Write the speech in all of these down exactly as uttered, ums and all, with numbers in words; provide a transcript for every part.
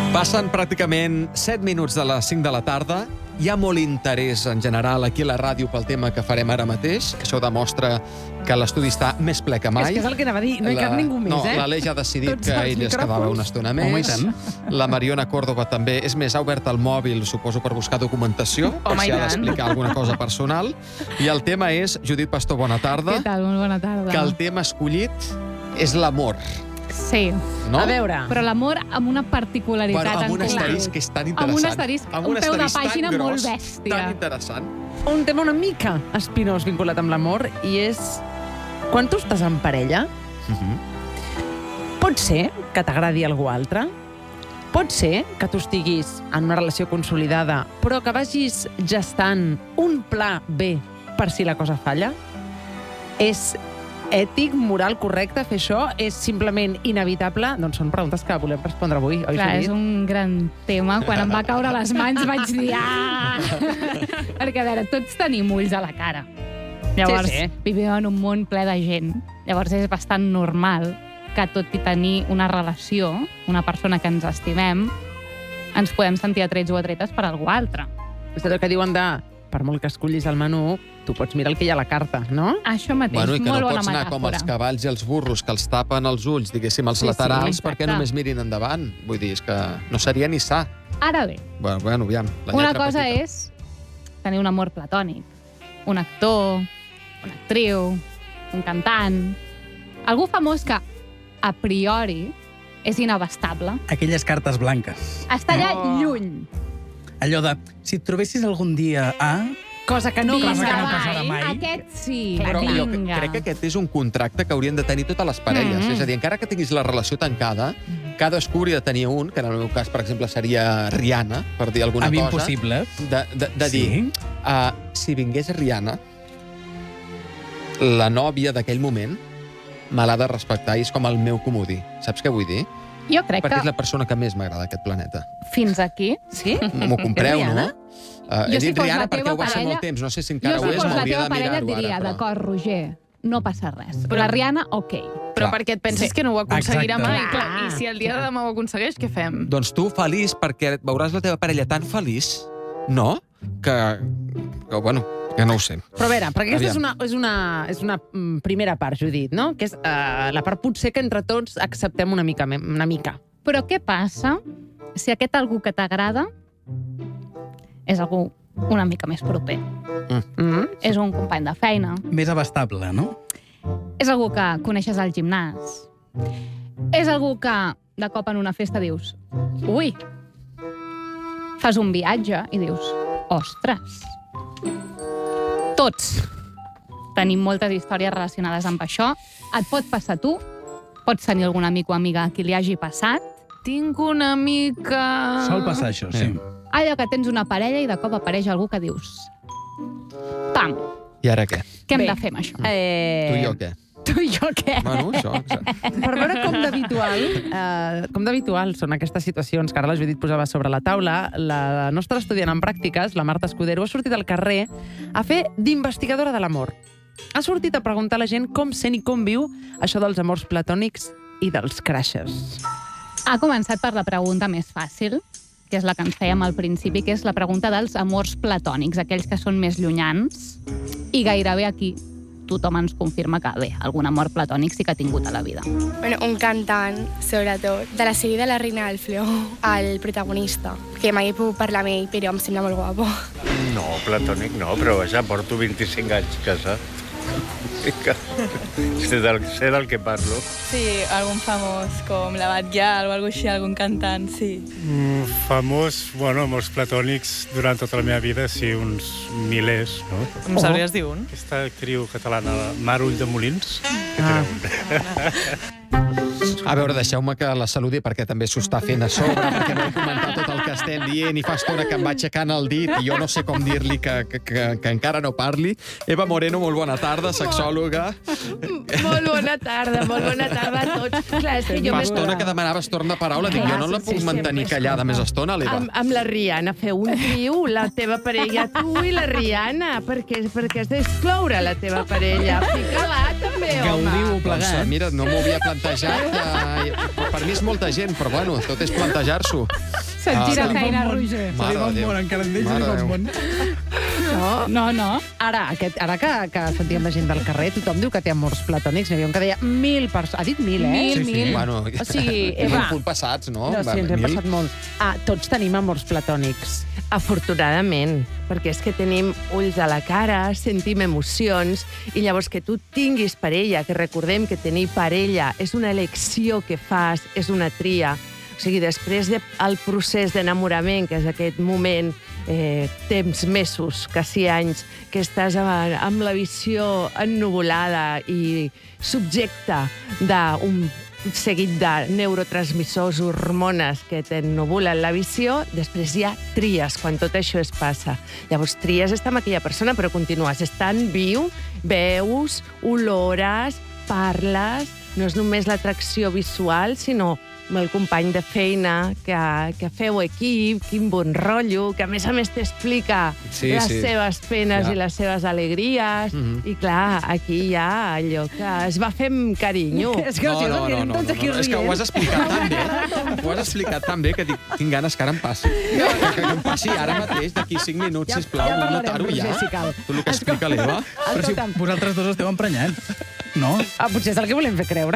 Passen pràcticament set minuts de les cinc de la tarda. Hi ha molt interès en general aquí a la ràdio pel tema que farem ara mateix, que això demostra que l'estudi està més ple que mai. És que és el que anava a dir, no hi cap ningú més, no, eh? L'Aleix ha decidit Tots que els ell es quedava micròfons. una estona Home, i més. tant. La Mariona Córdoba també. És més, ha obert el mòbil, suposo, per buscar documentació, per Home, si i ha tant. d'explicar alguna cosa personal. I el tema és, Judit Pastor, bona tarda, Què tal? Molt bona tarda. que el tema escollit és l'amor, Sí, no? A veure, però l'amor amb una particularitat Bueno, amb un en asterisc que és tan interessant. Amb un asterisc, Amb un peu de asterisc tan pàgina gros, molt bèstia. Tan interessant. un tema una mica espinós vinculat amb l'amor, i és quan tu estàs en parella, pot ser que t'agradi algú altre, pot ser que tu estiguis en una relació consolidada, però que vagis gestant un pla B per si la cosa falla. És ètic, moral, correcte fer això? És simplement inevitable? Doncs són preguntes que volem respondre avui, oi, Clar, Judit? és un gran tema. Quan em va caure a les mans vaig dir ah! Perquè, a veure, tots tenim ulls a la cara. Llavors, Sí, sí. vivim en un món ple de gent. Llavors, és bastant normal que, tot i tenir una relació, una persona que ens estimem, ens podem sentir atrets o atretes per algú altre. És el que diuen de, per molt que escollis el menú, tu pots mirar el que hi ha a la carta, no? Això mateix, Bueno, i que molt no bona pots anar metàfora. com els cavalls i els burros, que els tapen els ulls, diguéssim, els Sí, sí, laterals, exacte. perquè només mirin endavant. Vull dir, és que no seria ni sa. Ara bé, Bueno, bueno aviam, la una lletra cosa petita. és tenir un amor platònic. Un actor, una actriu, un cantant, algú famós que, a priori, és inabastable. Aquelles cartes blanques. Està allà Oh. lluny. Allò de, si et trobessis algun dia a... Cosa que no Vinga, passa que no mai. passarà mai. Aquest sí, Però jo vinga. crec que aquest és un contracte que haurien de tenir totes les parelles. Mm. És a dir, encara que tinguis la relació tancada, cadascú hauria de tenir un, que en el meu cas, per exemple, seria Rihanna, per dir alguna A mi cosa. impossible. De, de, de dir, Sí. uh, si vingués Rihanna, la nòvia d'aquell moment, me l'ha de respectar i és com el meu comodí. Saps què vull dir? Jo crec Perquè és que la persona que més m'agrada d'aquest planeta. fins aquí... Sí? M'ho compreu, no? Rihanna? Uh, Jo, he si dit fos Rihanna la perquè teva ho va ser parella- molt temps. No sé si Jo, encara si ho és, fos la m'hauria teva de parella, et mirar-ho diria, ara. Però... d'acord, Roger, no passa res. Però la Rihanna, ok. Però Clar. perquè et penses Sí. que no ho aconseguirà Exacte. mai. Clar, Clar. I si el dia de demà ho aconsegueix, què fem? Doncs tu feliç perquè et veuràs la teva parella tan feliç, no? Que, que bueno, que no ho sé. Però a veure, perquè aquesta és Aviam. una, és una, és una mm, primera part, Judit, no? Que és uh, la part potser que entre tots acceptem una mica. me- Una mica. Però què passa si aquest algú que t'agrada és algú una mica més proper? Mm? És un company de feina, Més abastable, no? és algú que coneixes al gimnàs, és algú que de cop en una festa dius ui, fas un viatge i dius ostres. Tots tenim moltes històries relacionades amb això. Et pot passar a tu, pots tenir algun amic o amiga a qui li hagi passat. Tinc una mica... Sol passar això, sí. Allò que tens una parella i de cop apareix algú que dius pam, I ara què? què hem Bé. de fer amb això? Eh... Tu i jo què? Tu i jo què? Bueno, això, exacte. Per veure com d'habitual eh, com d'habitual són aquestes situacions que ara la Judit posava sobre la taula, la nostra estudiant en pràctiques, la Marta Escudero, ha sortit al carrer a fer d'investigadora de l'amor. Ha sortit a preguntar a la gent com sent i com viu això dels amors platònics i dels crushes. Ha començat per la pregunta més fàcil, que és la que ens fèiem al principi, que és la pregunta dels amors platònics, aquells que són més llunyans, i gairebé aquí tothom ens confirma que, bé, algun amor platònic sí que ha tingut a la vida. Bueno, un cantant, sobretot, de la sèrie de La Reina del Flow, el protagonista, que mai he pogut parlar amb ell, però em sembla molt guapo. No, platònic no, però vaja, porto vint-i-cinc anys casat. sé, del, sé del que parlo. Sí, algun famós, com la Batllal o alguna així, algun cantant, sí. Mm, famós, bueno, amb els platònics durant tota la meva vida, sí, uns milers, no? Em sabries dir un? Aquesta actriu catalana, la Mar Ull de Molins, que Ah. treu. A veure, deixeu-me que la saludi perquè també s'ho està fent a sobre, perquè no he comentat tot el que estem dient i fa estona que em va aixecant el dit i jo no sé com dir-li que, que, que, que encara no parli. Eva Moreno, molt bona tarda, sexòloga. Molt bona tarda, molt bona tarda a tots. Clar, és que jo Fa m'he- estona que demanaves torn de paraula. Dic, jo no la Sí, puc sí, mantenir sempre, callada sempre. més estona, l'Eva. Amb, amb la Rihanna, feu un trio, la teva parella, tu i la Rihanna, perquè, perquè has d'excloure la teva parella. Fica-la també, home. Gaudiu Doncs, plegats. mira, no m'ho havia plantejat. Uh, per mi és molta gent, però bueno, tot és plantejar-s'ho. Se't gira Ah, feina, Roger. Se li va un món, encara en ells se li va un món. No, No, no. Ara, aquest, ara que, que sentíem la gent del carrer, tothom diu que té amors platònics. N'hi havia un que deia mil persones. Ha dit mil, eh? Mil, Sí, sí. mil. Bueno, O sigui, hem Eva... punt passats, no? No, Va, sí, ens hem mil. passat molt. Ah, tots tenim amors platònics. Afortunadament, perquè és que tenim ulls a la cara, sentim emocions, i llavors que tu tinguis parella, que recordem que tenir parella és una elecció que fas, és una tria. O sigui, després del de, procés d'enamorament, que és aquest moment, eh, temps, mesos, quasi anys, que estàs amb, amb la visió ennuvolada i subjecta d'un seguit de neurotransmissors, hormones que t'ennubulen la visió, després ja tries quan tot això es passa. Llavors tries estar amb aquella persona, però continues estant viu, veus, olores, parles, no és només l'atracció visual, sinó amb el company de feina, que, que feu equip, quin bon rotllo, que a més a més t'explica Sí, les sí. seves penes Ja. i les seves alegries, Mhm. i clar, aquí hi ha allò que es va fer amb carinyo. És que No, si no, no, no, anirem no, tots no, aquí no, és que ho has rient. explicat tan bé, ho has explicat tan bé que dic, tinc ganes que ara em passi. Que, que em passi ara mateix, d'aquí cinc minuts, Ja- sisplau, ja vull parlarem, notar-ho ja. Roger, si cal. Tu el que explica l'Eva. Però si Escolta'm. vosaltres dos esteu emprenyats, no? Ah, potser és el que volem fer creure.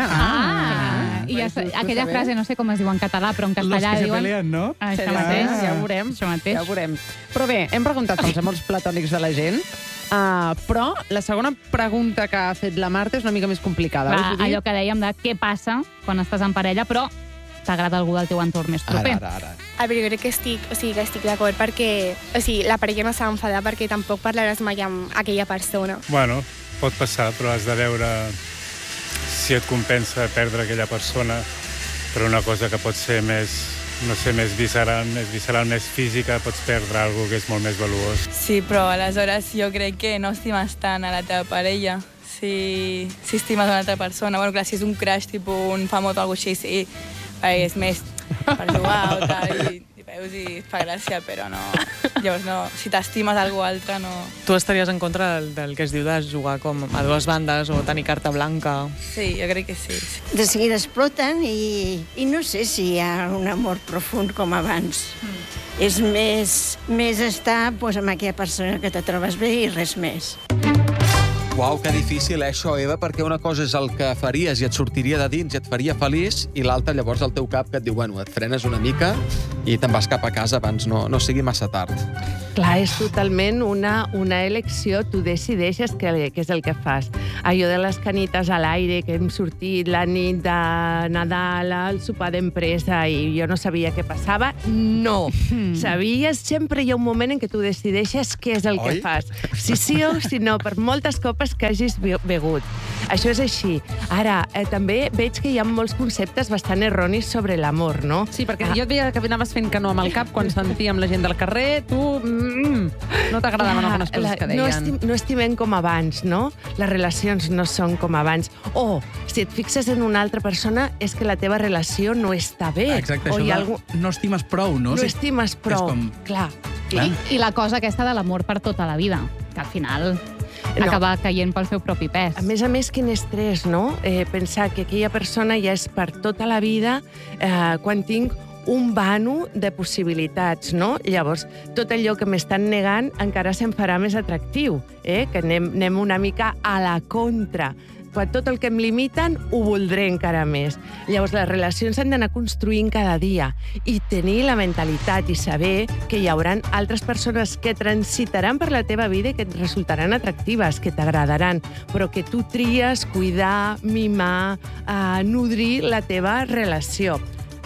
Ah, i ja, Pues, tu aquella saber. frase, no sé com es diu en català, però en Los castellà que se diuen... pelean, no? Ah, Això Ah, mateix. ja ho veurem. Això mateix. Ja ho veurem. Però bé, hem preguntat pels amors platònics de la gent, uh, però la segona pregunta que ha fet la Marta és una mica més complicada. Clar, oi, Judit? allò que dèiem de què passa quan estàs en parella, però t'agrada algú del teu entorn més Ara, proper. ara, ara. A veure, jo crec que estic, o sigui, que estic d'acord perquè o sigui, la parella no s'ha d'enfadar perquè tampoc parlaràs mai amb aquella persona. Bueno, pot passar, però has de veure si et compensa perdre aquella persona per una cosa que pot ser més, no sé, més visceral, més visceral, més física, pots perdre alguna que és molt més valuós. Sí, però aleshores jo crec que no estimes tant a la teva parella. Si, si estimes una altra persona, bueno, clar, si és un crush, tipus un famós o alguna cosa així, sí, perquè és més per jugar o tal, i, i veus i et fa gràcia, però no... Llavors, no, si t'estimes algú altre, no... Tu estaries en contra del, del que es diu de jugar com a dues bandes o tenir carta blanca? Sí, jo crec que sí. sí. De seguida exploten i, i no sé si hi ha un amor profund com abans. Mm. És més, més estar pues, amb aquella persona que te trobes bé i res més. Uau, que difícil, eh, això, Eva, perquè una cosa és el que faries i et sortiria de dins i et faria feliç, i l'altra, llavors, al teu cap, que et diu, bueno, et frenes una mica i te'n vas cap a casa abans no, no sigui massa tard. Clar, és totalment una, una elecció, tu decideixes què, què és el que fas. Allò de les canites a l'aire, que hem sortit la nit de Nadal al sopar d'empresa i jo no sabia què passava, no. Mm. Sabies, sempre hi ha un moment en què tu decideixes què és el Oi? que fas. Si sí o si no, per moltes copes que hagis be- begut. Això és així. Ara, eh, també veig que hi ha molts conceptes bastant erronis sobre l'amor, no? Sí, perquè jo et veia que anaves fent que no amb el cap quan sentíem la gent del carrer, tu mm, no t'agradaven algunes coses la- que no, deien. estim, no estimem com abans, no? Les relacions no són com abans. O, si et fixes en una altra persona, és que la teva relació no està bé. Exacte, o això hi ha de algú... no estimes prou, no? No Si- estimes prou. És com... Clar. Clar. I, I la cosa aquesta de l'amor per tota la vida, que al final No. acaba caient pel seu propi pes. A més a més, quin estrès, no? Eh, pensar que aquella persona ja és per tota la vida eh, quan tinc un vano de possibilitats, no? Llavors, tot allò que m'estan negant encara se'm farà més atractiu, eh? Que anem, anem una mica a la contra. Quan tot el que em limiten ho voldré encara més. Llavors, les relacions s'han d'anar construint cada dia i tenir la mentalitat i saber que hi haurà altres persones que transitaran per la teva vida i que et resultaran atractives, que t'agradaran, però que tu tries cuidar, mimar, eh, nodrir la teva relació.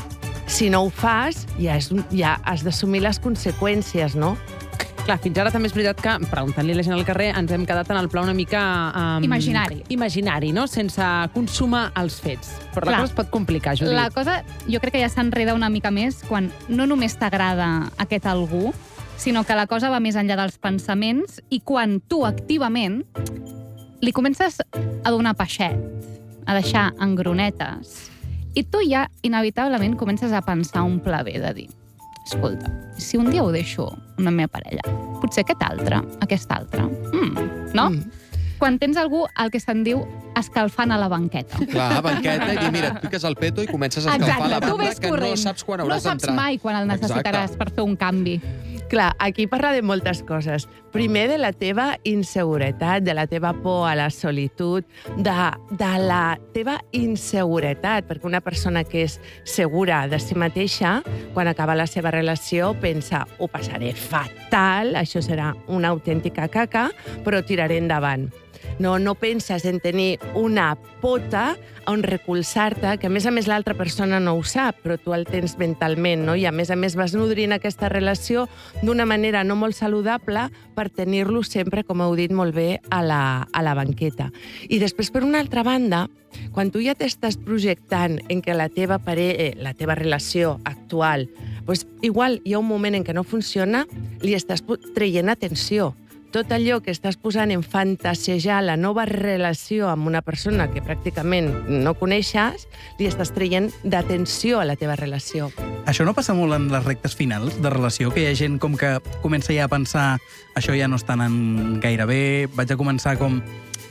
Si no ho fas, ja, és, un- ja has d'assumir les conseqüències, no? Clar, fins ara també és veritat que, preguntant-li a la gent al carrer, ens hem quedat en el pla una mica... Um, Imaginari. Imaginari, no? Sense consumar els fets. Però la Clar. cosa es pot complicar, Judit. La cosa, jo crec que ja s'enreda una mica més quan no només t'agrada aquest algú, sinó que la cosa va més enllà dels pensaments i quan tu activament li comences a donar peixet, a deixar engronetes, i tu ja inevitablement comences a pensar un pla B de dir, escolta, si un dia ho deixo amb la meva parella, potser aquest altre, aquest altre, mm, no? Mm. quan tens algú el que se'n diu escalfant a la banqueta. Clar, banqueta, i dir, mira, et piques el peto i comences a escalfar Exacte, la tu banda ves que corrent. no saps quan hauràs No saps d'entrar. mai quan el necessitaràs Exacte. per fer un canvi. Clar, aquí parla de moltes coses. Primer, de la teva inseguretat, de la teva por a la solitud, de, de la teva inseguretat, perquè una persona que és segura de si mateixa, quan acaba la seva relació, pensa, ho passaré fatal, això serà una autèntica caca, però tiraré endavant. No, no penses en tenir una pota on recolzar-te, que a més a més l'altra persona no ho sap, però tu el tens mentalment, no? I a més a més vas nodrint aquesta relació d'una manera no molt saludable per tenir-lo sempre, com heu dit molt bé, a la, a la banqueta. I després, per una altra banda, quan tu ja t'estàs projectant en què la teva, pare... eh, la teva relació actual, doncs igual hi ha un moment en què no funciona, li estàs traient atenció. Tot allò que estàs posant en fantasejar la nova relació amb una persona que pràcticament no coneixes, li estàs traient d'atenció a la teva relació. Això no passa molt en les rectes finals de relació, que hi ha gent com que comença ja a pensar això ja no està anant gaire bé, vaig a començar com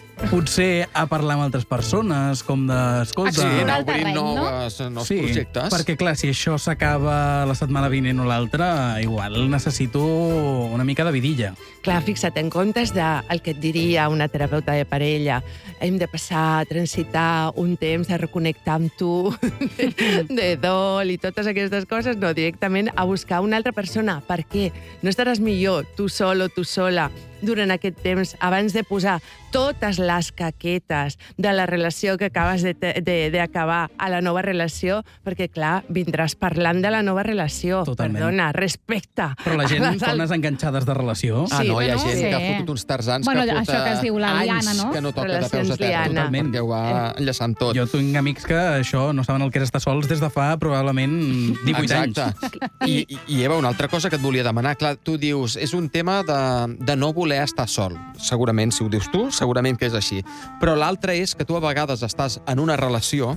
potser a parlar amb altres persones, com de... Escolta, Sí, anar el obrint terreny, no? nous, nous sí, projectes. perquè clar, si això s'acaba la setmana vinent o l'altra, igual necessito una mica de vidilla. Clar, fixa't, en comptes del que et diria una terapeuta de parella, hem de passar a transitar un temps de reconnectar amb tu, de, de dol i totes aquestes coses, no, directament a buscar una altra persona. Per què? No estaràs millor tu sol o tu sola durant aquest temps, abans de posar totes les caquetes de la relació que acabes d'acabar a la nova relació, perquè, clar, vindràs parlant de la nova relació. Totalment. Perdona, respecta. Però la gent, a les dones enganxades de relació... Ah, no, hi ha bueno, gent sí. que ha fotut uns tarzans Bueno, que això fota que es diu la liana, anys no? que no toca de peus a Relacions terra, liana. totalment, perquè ho va enllaçant tot. Jo tinc amics que això no saben el que és estar sols des de fa probablement divuit anys. Exacte. I, i, I, Eva, una altra cosa que et volia demanar. Clar, tu dius, és un tema de, de no voler estar sol. Segurament, si ho dius tu, segurament que és així. Però l'altre és que tu a vegades estàs en una relació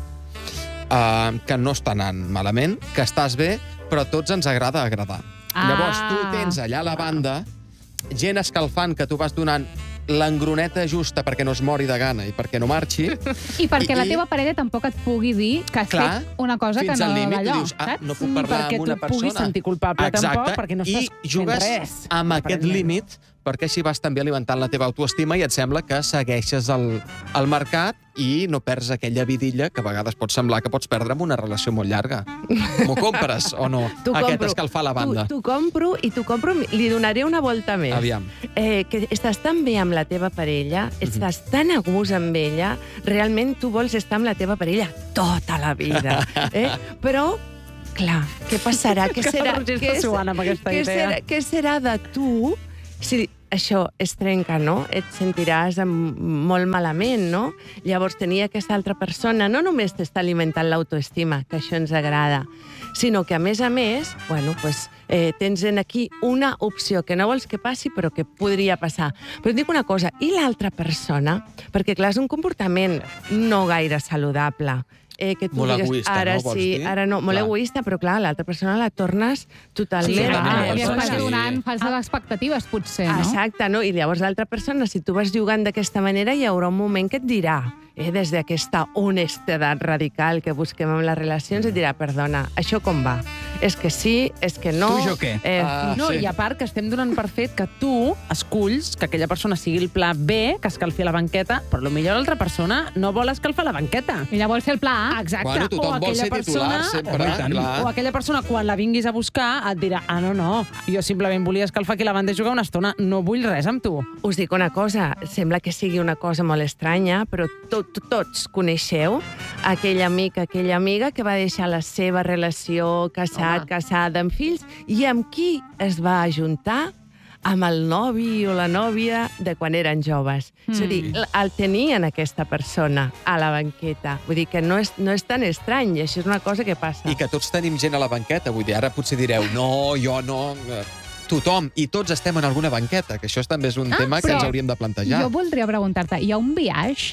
eh, que no està anant malament, que estàs bé, però a tots ens agrada agradar. Ah. Llavors, tu tens allà a la banda gent escalfant que tu vas donant l'engroneta justa perquè no es mori de gana i perquè no marxi. I perquè I- la teva parella tampoc et pugui dir que has Clar, fet una cosa que fins no al límit, d'allò, tu dius, ah, saps? no puc parlar perquè amb una tu et puguis persona. sentir culpable tampoc, perquè no estàs I jugues fent res, amb aquest aparentment. límit, perquè així vas també alimentant la teva autoestima i et sembla que segueixes el, el mercat i no perds aquella vidilla que a vegades pot semblar que pots perdre en una relació molt llarga. M'ho compres o no? T'ho Aquest compro. escalfar la banda. T'ho compro i t'ho compro, li donaré una volta més. Aviam. Eh, que estàs tan bé amb la teva parella, estàs tan a gust amb ella, realment tu vols estar amb la teva parella tota la vida. Eh? Però, clar, què passarà? Què Que serà, Roger què, està suant amb aquesta què, idea. serà, què serà de tu si això es trenca, no? Et sentiràs amb, molt malament, no? Llavors, tenir aquesta altra persona no només t'està alimentant l'autoestima, que això ens agrada, sinó que, a més a més, bueno, pues, eh, tens en aquí una opció que no vols que passi, però que podria passar. Però et dic una cosa, i l'altra persona? Perquè, clar, és un comportament no gaire saludable. Eh, que tu Molt digues, egoista, ara no, vols sí, dir? ara no. Molt Clar. egoista, però clar, l'altra persona la tornes totalment... Sí, clar, clar, no, li no, estàs sí. donant falses expectatives, potser, no? Exacte, no? I llavors l'altra persona, si tu vas jugant d'aquesta manera, hi haurà un moment que et dirà, eh, des d'aquesta honestedat radical que busquem en les relacions, et dirà, perdona, això com va? És que sí, és que no... Tu i jo què? Eh, Ah, No, sí. i a part que estem donant per fet que tu esculls que aquella persona sigui el pla B, que escalfi la banqueta, però potser l'altra persona no vol escalfar la banqueta. Ella vol ser el pla A. Exacte. Bueno, tothom o vol aquella ser titular, persona, sempre, Home, i tant. clar. o aquella persona, quan la vinguis a buscar, et dirà, ah, no, no, jo simplement volia escalfar aquí la banda i jugar una estona, no vull res amb tu. Us dic una cosa, sembla que sigui una cosa molt estranya, però to to tots coneixeu aquell amic, aquella amiga que va deixar la seva relació, casat, Home. casada, amb fills, i amb qui es va ajuntar? Amb el novi o la nòvia de quan eren joves. Mm. És a dir, l- el tenien aquesta persona a la banqueta. Vull dir que no és, no és tan estrany, i això és una cosa que passa. I que tots tenim gent a la banqueta. Vull dir, ara potser direu, no, jo no... eh, Tothom, i tots estem en alguna banqueta, que això també és un Ah, tema que però ens hauríem de plantejar. Jo voldria preguntar-te, hi ha un biaix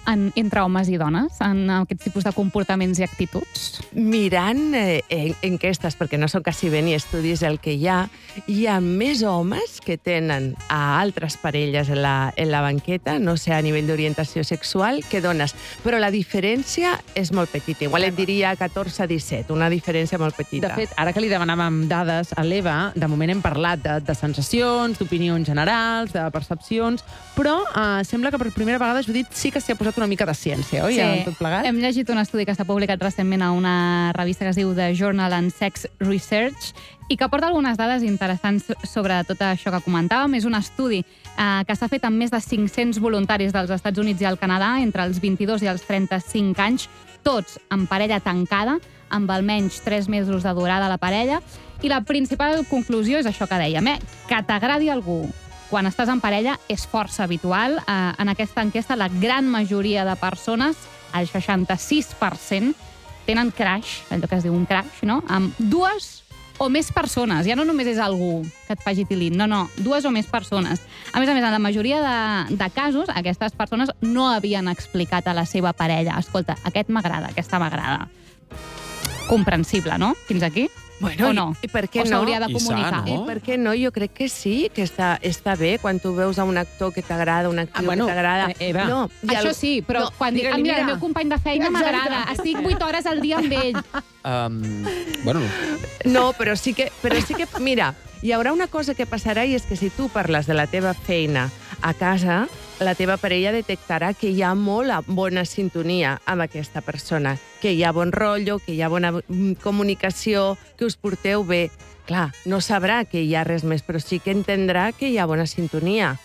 en, entre homes i dones en aquest tipus de comportaments i actituds? Mirant eh, enquestes, perquè no són quasi bé ni estudis el que hi ha, hi ha més homes que tenen a altres parelles en la, en la banqueta, no sé, a nivell d'orientació sexual, que dones. Però la diferència és molt petita. Igual et diria catorze a disset, una diferència molt petita. De fet, ara que li demanàvem dades a l'Eva, de moment hem parlat de, de sensacions, d'opinions generals, de percepcions, però eh, sembla que per primera vegada, Judit, sí que s'hi ha posat una mica de ciència, oi? Sí, En tot plegat? Hem llegit un estudi que s'ha publicat recentment a una revista que es diu The Journal on Sex Research i que aporta algunes dades interessants sobre tot això que comentàvem. És un estudi eh, que s'ha fet amb més de cinc-cents voluntaris dels Estats Units i el Canadà entre els vint-i-dos i els trenta-cinc anys, tots en parella tancada, amb almenys tres mesos de durada a la parella. I la principal conclusió és això que dèiem, eh? Que t'agradi algú quan estàs en parella és força habitual. Eh, en aquesta enquesta, la gran majoria de persones, el seixanta-sis per cent, tenen crush, allò que es diu un crush, no? Amb dues o més persones. Ja no només és algú que et faci tilín, no, no, dues o més persones. A més a més, en la majoria de, de casos, aquestes persones no havien explicat a la seva parella: escolta, aquest m'agrada, aquesta m'agrada. Comprensible, no? Fins aquí? Bueno, o no? I, i per què o no? s'hauria de comunicar? I per què no? Jo crec que sí, que està, està bé quan tu veus a un actor que t'agrada, una actriu Ah, bueno, que t'agrada. eh, Eva. No, i Això el- sí, però no, quan dic, digue-li, ah, mira, el mira. meu company de feina Exacte. m'agrada, estic vuit hores al dia amb ell. Um, bueno, No, però sí que, però sí que, mira, hi haurà una cosa que passarà i és que si tu parles de la teva feina a casa, la teva parella detectarà que hi ha molt bona sintonia amb aquesta persona, que hi ha bon rotllo, que hi ha bona comunicació, que us porteu bé. Clar, no sabrà que hi ha res més, però sí que entendrà que hi ha bona sintonia.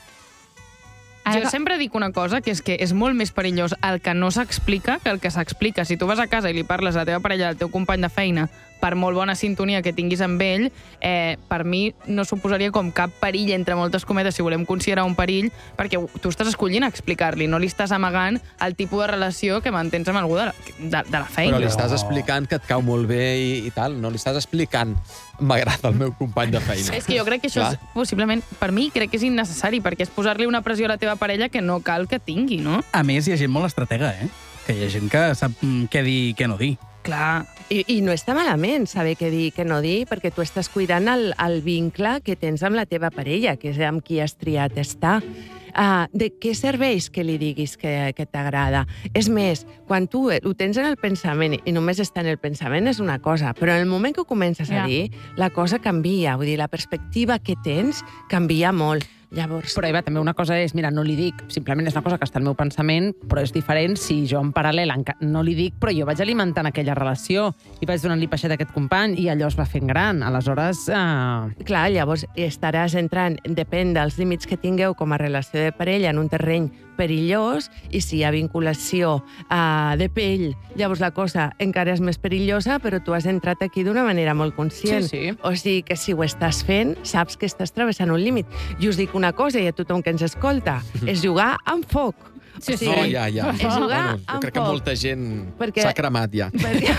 Jo sempre dic una cosa, que és que és molt més perillós el que no s'explica que el que s'explica. Si tu vas a casa i li parles a la teva parella, al teu company de feina, per molt bona sintonia que tinguis amb ell, eh, per mi no suposaria com cap perill, entre moltes cometes, si volem considerar un perill, perquè tu estàs escollint explicar-li, no li estàs amagant el tipus de relació que mantens amb algú de la, de, de la feina. però li estàs explicant que et cau molt bé i, i tal, no li estàs explicant m'agrada el meu company de feina. És que jo crec que això Clar. és, possiblement, per mi, crec que és innecessari, perquè és posar-li una pressió a la teva parella que no cal que tingui, no? A més, hi ha gent molt estratega, eh? Que hi ha gent que sap mm, què dir i què no dir. Clar. I, I no està malament saber què dir i què no dir, perquè tu estàs cuidant el, el vincle que tens amb la teva parella, que és amb qui has triat estar. Uh, de què serveix que li diguis que, que t'agrada? És més, quan tu ho tens en el pensament i només està en el pensament és una cosa, però en el moment que ho comences Ja. a dir, la cosa canvia. Vull dir, la perspectiva que tens canvia molt. Llavors... Però, Eva, també una cosa és, mira, no li dic, simplement és una cosa que està al meu pensament, però és diferent si jo en paral·lel enca- no li dic, però jo vaig alimentant aquella relació i vaig donant-li peixet a aquest company i allò es va fent gran. Aleshores... Eh... Clar, llavors estaràs entrant, depèn dels límits que tingueu com a relació de parella, en un terreny perillós, i si hi ha vinculació uh, de pell, llavors la cosa encara és més perillosa, però tu has entrat aquí d'una manera molt conscient. Sí, sí. O sigui que si ho estàs fent, saps que estàs travessant un límit. I us dic una cosa, i a tothom que ens escolta, és jugar amb foc. Sí, sí. No, ja, ja. És jugar Bueno, jo amb crec que foc. molta gent Perquè- s'ha cremat ja.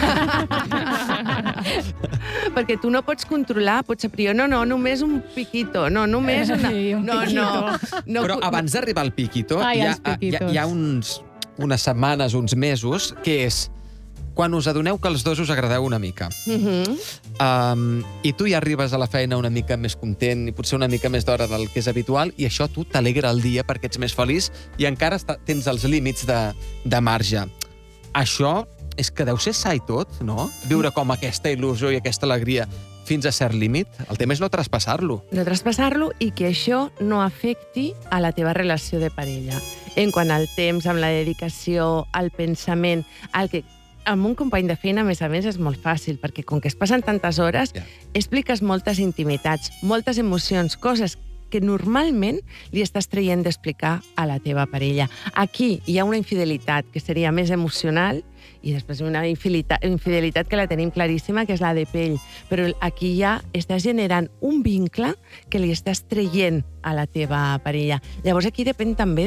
Perquè tu no pots controlar, pots saber, no, no, només un piquito, no, només una... Sí, un no, no, no, Però abans d'arribar al piquito, Ai, hi ha, els hi, ha, piquitos. hi ha uns, unes setmanes, uns mesos, que és quan us adoneu que els dos us agradeu una mica. Mhm. Um, I tu ja arribes a la feina una mica més content i potser una mica més d'hora del que és habitual i això a tu t'alegra el dia perquè ets més feliç i encara està, tens els límits de, de marge. Això és que deu ser sa i tot, no? Viure com aquesta il·lusió i aquesta alegria fins a cert límit. El tema és no traspassar-lo. No traspassar-lo i que això no afecti a la teva relació de parella. En quant al temps, amb la dedicació, al pensament, al que... Amb un company de feina, a més a més, és molt fàcil, perquè com que es passen tantes hores, Ja. expliques moltes intimitats, moltes emocions, coses que normalment li estàs traient d'explicar a la teva parella. Aquí hi ha una infidelitat que seria més emocional i després una infidelitat, infidelitat que la tenim claríssima, que és la de pell. Però aquí ja estàs generant un vincle que li estàs traient a la teva parella. Llavors aquí depèn també de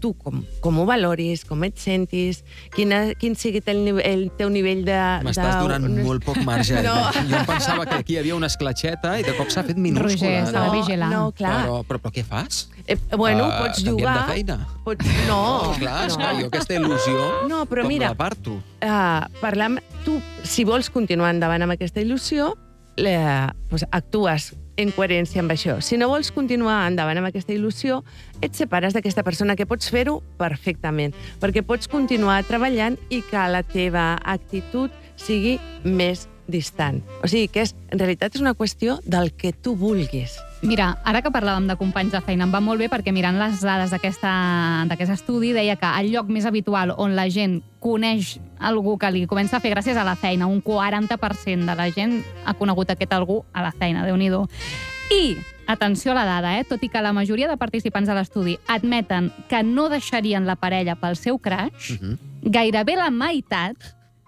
tu com, com ho valoris, com et sentis, quina, quin sigui el, nivell, el teu nivell de... M'estàs donant de... molt poc marge. No. Jo em pensava que aquí hi havia una escletxeta i de cop s'ha fet minúscula. Roger, s'ha de vigilar. No, clar. Però, però, però què fas? Eh, bueno, Uh, pots canviem jugar... de feina? Pots... No, Oh, clar, no. esclar, jo aquesta il·lusió, No, però com mira, l'aparto? Uh, parlar amb... Tu, si vols continuar endavant amb aquesta il·lusió, eh, doncs actues en coherència amb això. Si no vols continuar endavant amb aquesta il·lusió, et separes d'aquesta persona, que pots fer-ho perfectament, perquè pots continuar treballant i que la teva actitud sigui més distant. O sigui que és, en realitat és una qüestió del que tu vulguis. Mira, ara que parlàvem de companys de feina, em va molt bé perquè mirant les dades d'aquest estudi deia que el lloc més habitual on la gent coneix algú que li comença a fer gràcies a la feina, un quaranta per cent de la gent ha conegut aquest algú a la feina, Déu-n'hi-do. I, atenció a la dada, eh? Tot i que la majoria de participants de l'estudi admeten que no deixarien la parella pel seu crush, Uh-huh. gairebé la meitat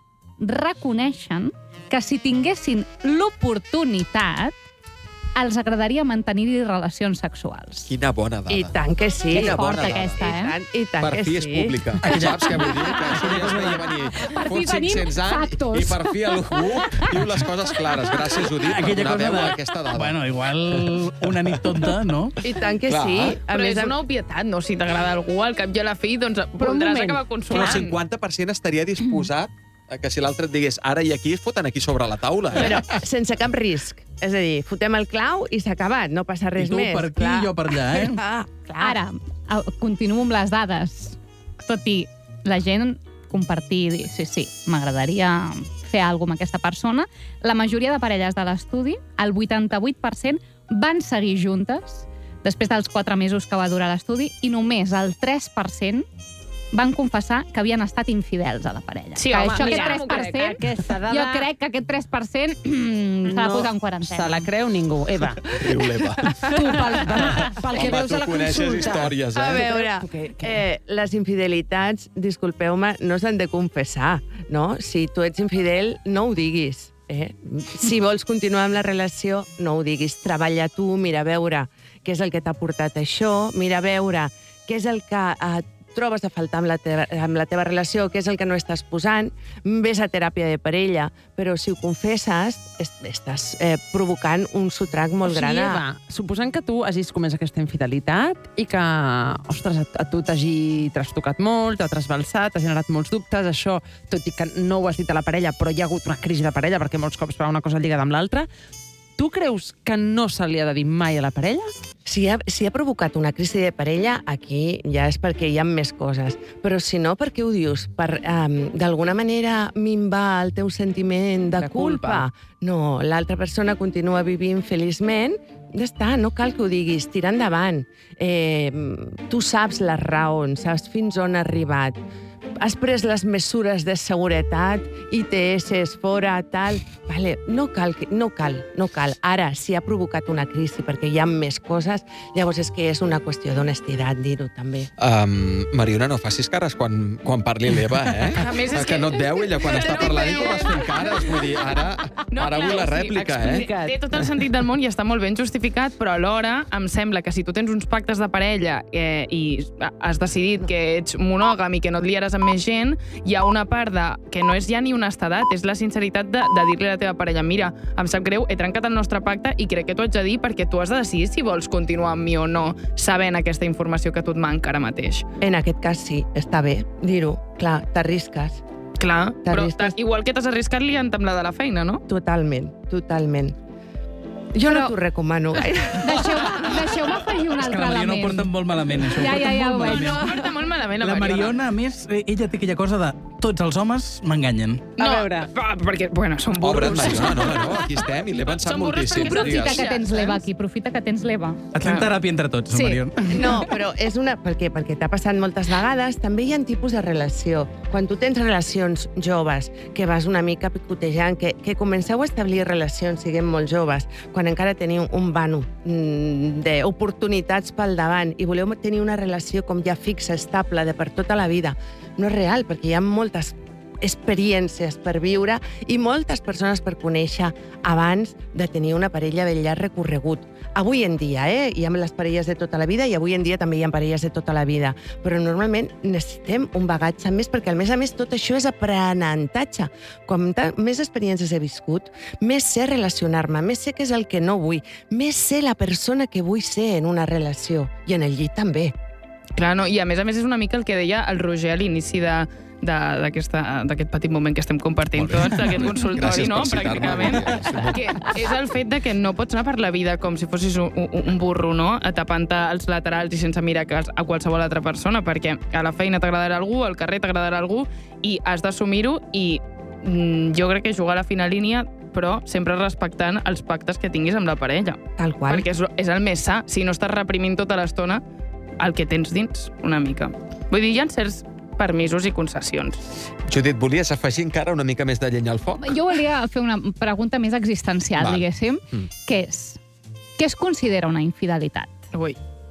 reconeixen que si tinguessin l'oportunitat els agradaria mantenir relacions sexuals. Quina bona dada. I tant que sí. Que és Quina forta, bona dada. aquesta, eh? I tant, i tant Per que fi sí. és pública. Saps què vull dir? Que això ja es veia venir. Per fi Fot tenim cinc-cents anys factos. i per fi algú diu les coses clares. Gràcies, Judit, per Aquella donar cosa veu a de... aquesta dada. Bueno, igual una nit tonta, no? I tant que Clar. sí. A Però més, és una obvietat, no? Si t'agrada algú, al cap i a la fi, doncs Però un voldràs moment. acabar Però consolant. el cinquanta per cent estaria disposat a que si l'altre et digués ara i aquí, es foten aquí sobre la taula. Eh? però sense cap risc. És a dir, fotem el clau i s'ha acabat, no passa res I tu més. per aquí, clar. jo per allà, eh? Ah, clar. Ara, a- continuo amb les dades. Tot i la gent compartir i dir, sí, sí, m'agradaria fer alguna cosa amb aquesta persona, la majoria de parelles de l'estudi, el vuitanta-vuit per cent, van seguir juntes després dels quatre mesos que va durar l'estudi i només el tres per cent van confessar que havien estat infidels a la parella. Sí, que home, això, mira, aquest m'ho tres per cent, Aquesta dada... jo crec que aquest tres per cent s'ha de posar en quarantena. se la creu ningú. Eva, Riu l'Eva. tu, pel, pel que Home, veus tu a la coneixes consulta... històries, eh? A veure, Que- que- eh, les infidelitats, disculpeu-me, no s'han de confessar, no? Si tu ets infidel, no ho diguis. Eh? Si vols continuar amb la relació, no ho diguis. Treballa tu, mira a veure què és el que t'ha portat això, mira a veure què és el que eh, trobes a faltar amb la, teva, amb la teva relació, què és el que no estàs posant, vés a teràpia de parella, però si ho confesses, est estàs eh, provocant un sotrac molt O sigui, gran. a- Eva, suposant que tu hagis comès aquesta infidelitat i que, ostres, a, a tu t'hagi trastocat molt, t'ha trasbalsat, t'ha generat molts dubtes, això, tot i que no ho has dit a la parella, però hi ha hagut una crisi de parella, perquè molts cops va una cosa lligada amb l'altra, tu creus que no se li ha de dir mai a la parella? Si ha, si ha provocat una crisi de parella, aquí ja és perquè hi ha més coses. Però si no, per què ho dius? Per, um, d'alguna manera, minvar el teu sentiment de, De culpa. culpa? No, l'altra persona continua vivint feliçment, ja està, no cal que ho diguis, tira endavant. Eh, tu saps les raons, saps fins on ha arribat. Has pres les mesures de seguretat, I T S fora, tal... Vale, no cal, que- no cal, no cal. Ara, si ha provocat una crisi perquè hi ha més coses, llavors és que és una qüestió d'honestitat dir-ho, també. Um, Mariona, no facis cares quan, quan parli l'Eva, eh? A més, és que, que- no et veu ella quan No està et parlant i veu. tu vas fent cares. Vull dir, ara, ara vull la rèplica, eh? explica't. Té tot el sentit del món i està molt ben justificat, però alhora em sembla que si tu tens uns pactes de parella eh, i has decidit que ets monògam i que no et liaràs amb més gent, hi ha una part de, que no és ja ni honestedat, és la sinceritat de, de dir-li a la teva parella, mira, em sap greu, he trencat el nostre pacte i crec que t'ho haig de dir perquè tu has de decidir si vols continuar amb mi o no, sabent aquesta informació que a tu et manca ara mateix. En aquest cas sí, està bé dir-ho. Clar, t'arrisques. Clar, però T'arrisques. t'has- igual que t'has arriscat liant amb la de la feina, no? Totalment, totalment. Jo Però- no t'ho recomano gaire. Deixeu-me deixeu afegir un És que altre la Mariona ho element. porta molt malament, això. Ja, ho porta ja, ja, molt ho veig. malament. No, porta molt malament, La Mariona, a més, eh, ella té aquella cosa de tots els homes m'enganyen. A No, veure. pa- perquè, bueno, són Obre't, burros. Mariona, no, no, aquí estem i l'Eva en sap Són burros moltíssim. com Aprofita digues. que tens l'Eva aquí, aprofita que tens l'Eva. Et fem teràpia entre tots, Sí. Mariona. No, però és una... Per què? Perquè t'ha passat moltes vegades. També hi ha tipus de relació. Quan tu tens relacions joves, que vas una mica picotejant, que, que comenceu a establir relacions, siguem molt joves, quan encara teniu un vano mm, d'oportunitats pel davant i voleu tenir una relació com ja fixa, estable, de per tota la vida, no és real, perquè hi ha moltes experiències per viure i moltes persones per conèixer abans de tenir una parella de llarg recorregut. Avui en dia, eh? Hi ha les parelles de tota la vida i avui en dia també hi ha parelles de tota la vida, però normalment necessitem un bagatge més perquè, a més a més, tot això és aprenentatge. Com més experiències he viscut, més sé relacionar-me, més sé què és el que no vull, més sé la persona que vull ser en una relació i en el llit també. Clar, no? I a més a més és una mica el que deia el Roger a l'inici de d'aquest petit moment que estem compartint tots, d'aquest consultori, no? Pràcticament. Que és el fet de que no pots anar per la vida com si fossis un, un burro, no? Tapant-te els laterals i sense mirar a qualsevol altra persona, perquè a la feina t'agradarà algú, al carrer t'agradarà algú, i has d'assumir-ho, i mm, jo crec que jugar a la fina línia, però sempre respectant els pactes que tinguis amb la parella. Tal qual. Perquè és, és el més sa, si no estàs reprimint tota l'estona el que tens dins, una mica. Vull dir, hi ha certs permisos i concessions. Judit, volies afegir encara una mica més de llenya al foc? Jo volia fer una pregunta més existencial, Val. diguéssim, Mm. que és, què es considera una infidelitat? Ui.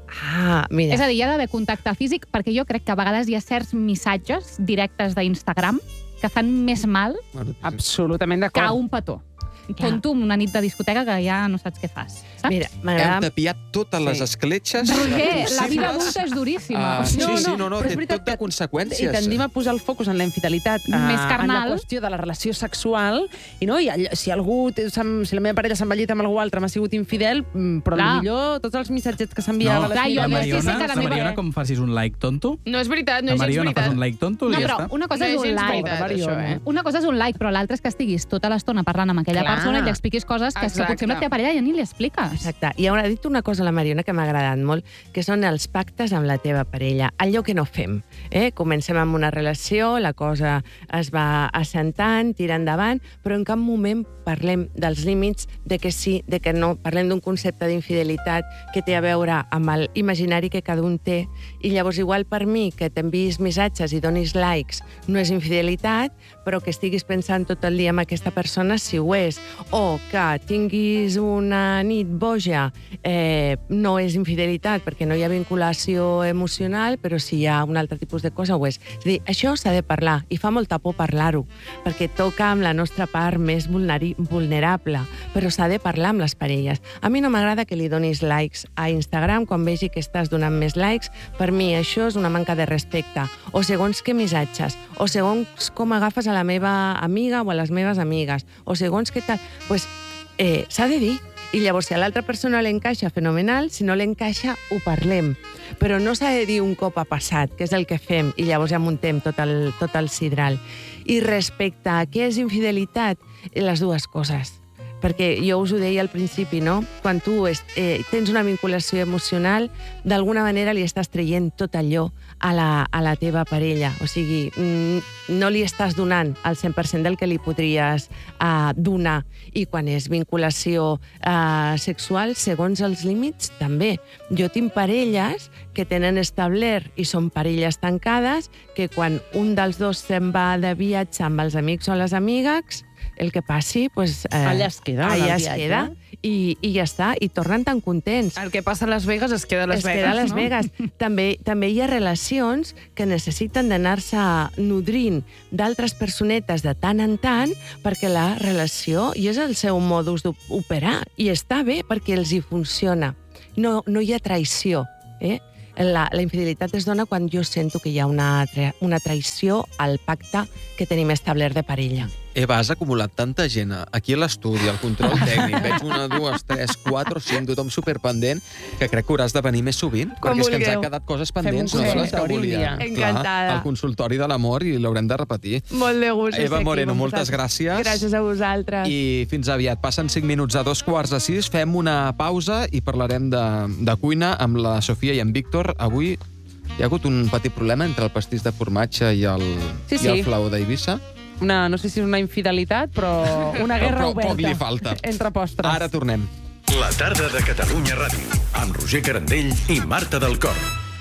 Ah, mira. És a dir, hi ha d'haver contacte físic, perquè jo crec que a vegades hi ha certs missatges directes d'Instagram que fan més mal Absolutament que d'acord. un petó. Tonto una nit de discoteca que ja no saps què fas, saps? Mira, Hem tapiat totes les escletxes Roger, la vida possibles. adulta és duríssima. Ah, sí, No, sí, no, no, no, però és té veritat tot de que- conseqüències. I tendim a posar el focus en la infidelitat, Més eh, carnal. en la qüestió de la relació sexual, i no, i all- si algú, té- s'ha- si la meva parella s'ha envellit amb algú altre, m'ha sigut infidel, mm, però Clar. potser tots els missatgets que s'enviava a la la senyora... Mariona, la Mariona, com facis un like tonto, No és veritat, no la és gens Mariona veritat. fas un like tonto No, i ja però està. una cosa No és és un gens like. veritat, això, eh? Una cosa és un like, però l'altra és que estiguis tota l'estona parlant amb aquella Clar. persona i li expliquis coses que, és que Exacte. potser amb la teva parella ja ni li expliques. Exacte. I ha dit una cosa a la Mariona que m'ha agradat molt, que són els pactes amb la teva parella. Allò que no fem. Eh? Comencem amb una relació, la cosa es va assentant, tira endavant, però en cap moment parlem dels límits, de que sí, de que no. Parlem d'un concepte d'infidelitat que té a veure amb el imaginari que cada un té. I llavors, igual per mi, que t'enviïs missatges i donis likes, no és infidelitat, però que estiguis pensant tot el dia en aquesta persona, sí ho és. O que tinguis una nit boja, eh, no és infidelitat, perquè no hi ha vinculació emocional, però si hi ha un altre tipus de cosa, ho és. És a dir, això s'ha de parlar, i fa molta por parlar-ho, perquè toca amb la nostra part més vulneri- vulnerable, però s'ha de parlar amb les parelles. A mi no m'agrada que li donis likes a Instagram quan vegi que estàs donant més likes. Per mi això és una manca de respecte. O segons què missatges, o segons com agafes a la meva amiga o a les meves amigues, o segons què tal... Pues, eh, s'ha de dir. I llavors, si a l'altra persona l'encaixa, fenomenal. Si no l'encaixa, ho parlem. Però no s'ha de dir un cop ha passat, que és el que fem, i llavors ja muntem tot el, tot el sidral. I respecte a què és infidelitat, les dues coses. Perquè jo us ho deia al principi, no? Quan tu es, eh, tens una vinculació emocional, d'alguna manera li estàs traient tot allò a la, a la teva parella. O sigui, mm, no li estàs donant el cent per cent del que li podries eh, donar. I quan és vinculació eh, sexual, segons els límits, també. Jo tinc parelles que tenen establert i són parelles tancades, que quan un dels dos se'n va de viatge amb els amics o les amigues, el que passi, pues, eh, Allà es queda, allà el es viatge. queda i, i ja està, i tornen tan contents. El que passa a Las Vegas es queda a Las es Vegas, queda a Las no? Vegas. També, també hi ha relacions que necessiten d'anar-se nodrint d'altres personetes de tant en tant perquè la relació, i és el seu modus d'operar, i està bé perquè els hi funciona. No, no hi ha traïció, eh? La, la infidelitat es dona quan jo sento que hi ha una, tra una traïció al pacte que tenim establert de parella. Eva, has acumulat tanta gent aquí a l'estudi, al control tècnic. Veig una, dues, tres, quatre, cinc, tothom superpendent, que crec que hauràs de venir més sovint, Quan perquè és que ens vulgueu. han quedat coses Fem un pendents, no de les que consultori un volia. dia. Encantada. Clar, el consultori de l'amor, i l'haurem de repetir. Molt de gust. Eva estar aquí Moreno, amb moltes vosaltres. gràcies. Gràcies a vosaltres. I fins aviat. Passen cinc minuts a dos quarts de sis, fem una pausa i parlarem de, de cuina amb la Sofia i en Víctor. Avui hi ha hagut un petit problema entre el pastís de formatge i el, Sí, i sí. el flau d'Eivissa. Una, no sé si és una infidelitat, però una guerra Però oberta. poc li falta. Entre postres. Ara tornem. La tarda de Catalunya Ràdio, amb Roger Carandell i Marta del Cor.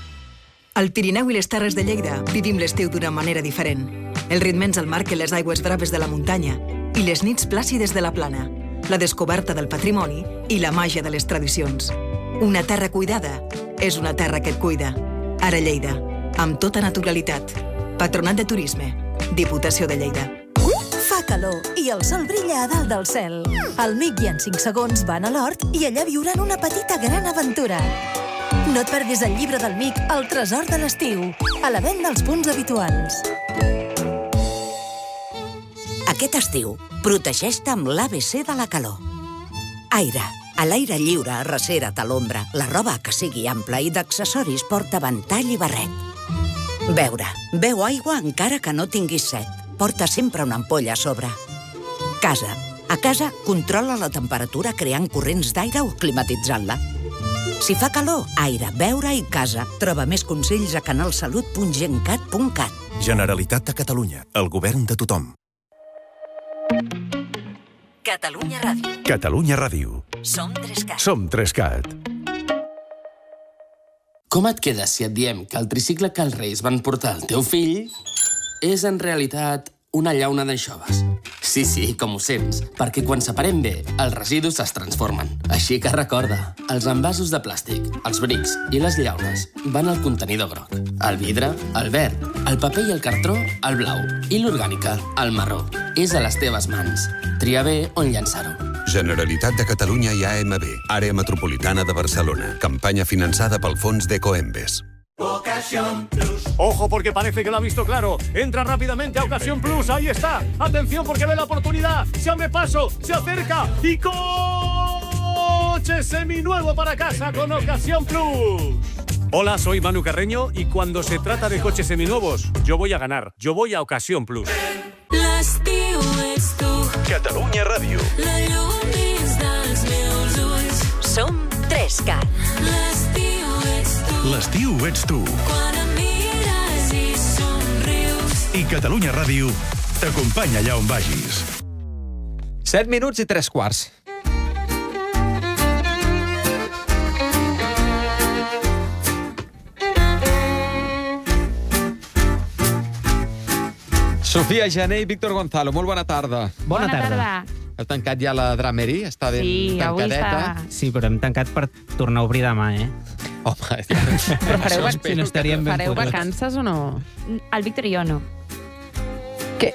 Al Pirineu i les Terres de Lleida vivim l'estiu d'una manera diferent. Els ritmes el marquen les aigües braves de la muntanya i les nits plàcides de la plana, la descoberta del patrimoni i la màgia de les tradicions. Una terra cuidada és una terra que et cuida. Ara Lleida, amb tota naturalitat. Patronat de Turisme, Diputació de Lleida. Fa calor i el sol brilla a dalt del cel. El Mic i en cinc segons van a l'hort i allà viuran una petita gran aventura. No et perdis el llibre del Mic, El tresor de l'estiu, a la venda als punts habituals. Aquest estiu, protegeix-te amb l'A B C de la calor. Aire. A l'aire lliure, arrecera't a l'ombra. La roba que sigui ampla i d'accessoris porta ventall i barret. Beure. Beu aigua encara que no tinguis set. Porta sempre una ampolla a sobre. Casa. A casa, controla la temperatura creant corrents d'aire o climatitzant-la. Si fa calor, aire, beure i casa. Troba més consells a canalsalut punt gencat punt cat. Generalitat de Catalunya. El govern de tothom. Catalunya Ràdio. Catalunya Ràdio. Som Trescat. Som Trescat. Com et quedes si et diem que el tricicle que els Reis van portar al teu fill és en realitat una llauna d'anxoves? Sí, sí, com ho sents, perquè quan separem bé, els residus es transformen. Així que recorda, els envasos de plàstic, els brics i les llaunes van al contenidor groc. El vidre, el verd, el paper i el cartró, el blau. I l'orgànica, el marró. És a les teves mans. Tria bé on llançar-ho. Generalitat de Catalunya i A M B, Àrea Metropolitana de Barcelona. Campanya finançada pel fons d'Ecoembes. Ocasión Plus. Ojo porque parece que lo ha visto claro. Entra rápidamente a Ocasión Plus. Ahí está. Atención porque ve la oportunidad. Se abre paso, se acerca y coche seminuevo para casa con Ocasión Plus. Hola, soy Manu Carreño y cuando se trata de coches seminuevos, yo voy a ganar. Yo voy a Ocasión Plus. L'estiu ets tu. Catalunya Ràdio. La llum dins dels meus ulls. Som Trescat. L'estiu ets tu. L'estiu ets tu. Quan em mires i somrius. I Catalunya Ràdio t'acompanya allà on vagis. set minuts i tres quarts. Sofia Jané i Víctor Gonzalo, molt bona tarda. Bona, bona tarda. tarda. Heu tancat ja la Dramery? Està ben sí, tancadeta? Està... Sí, però hem tancat per tornar a obrir demà, eh? Home, però fareu, si no estaríem ben fareu fotuts. vacances o no? El Víctor i jo no. Què?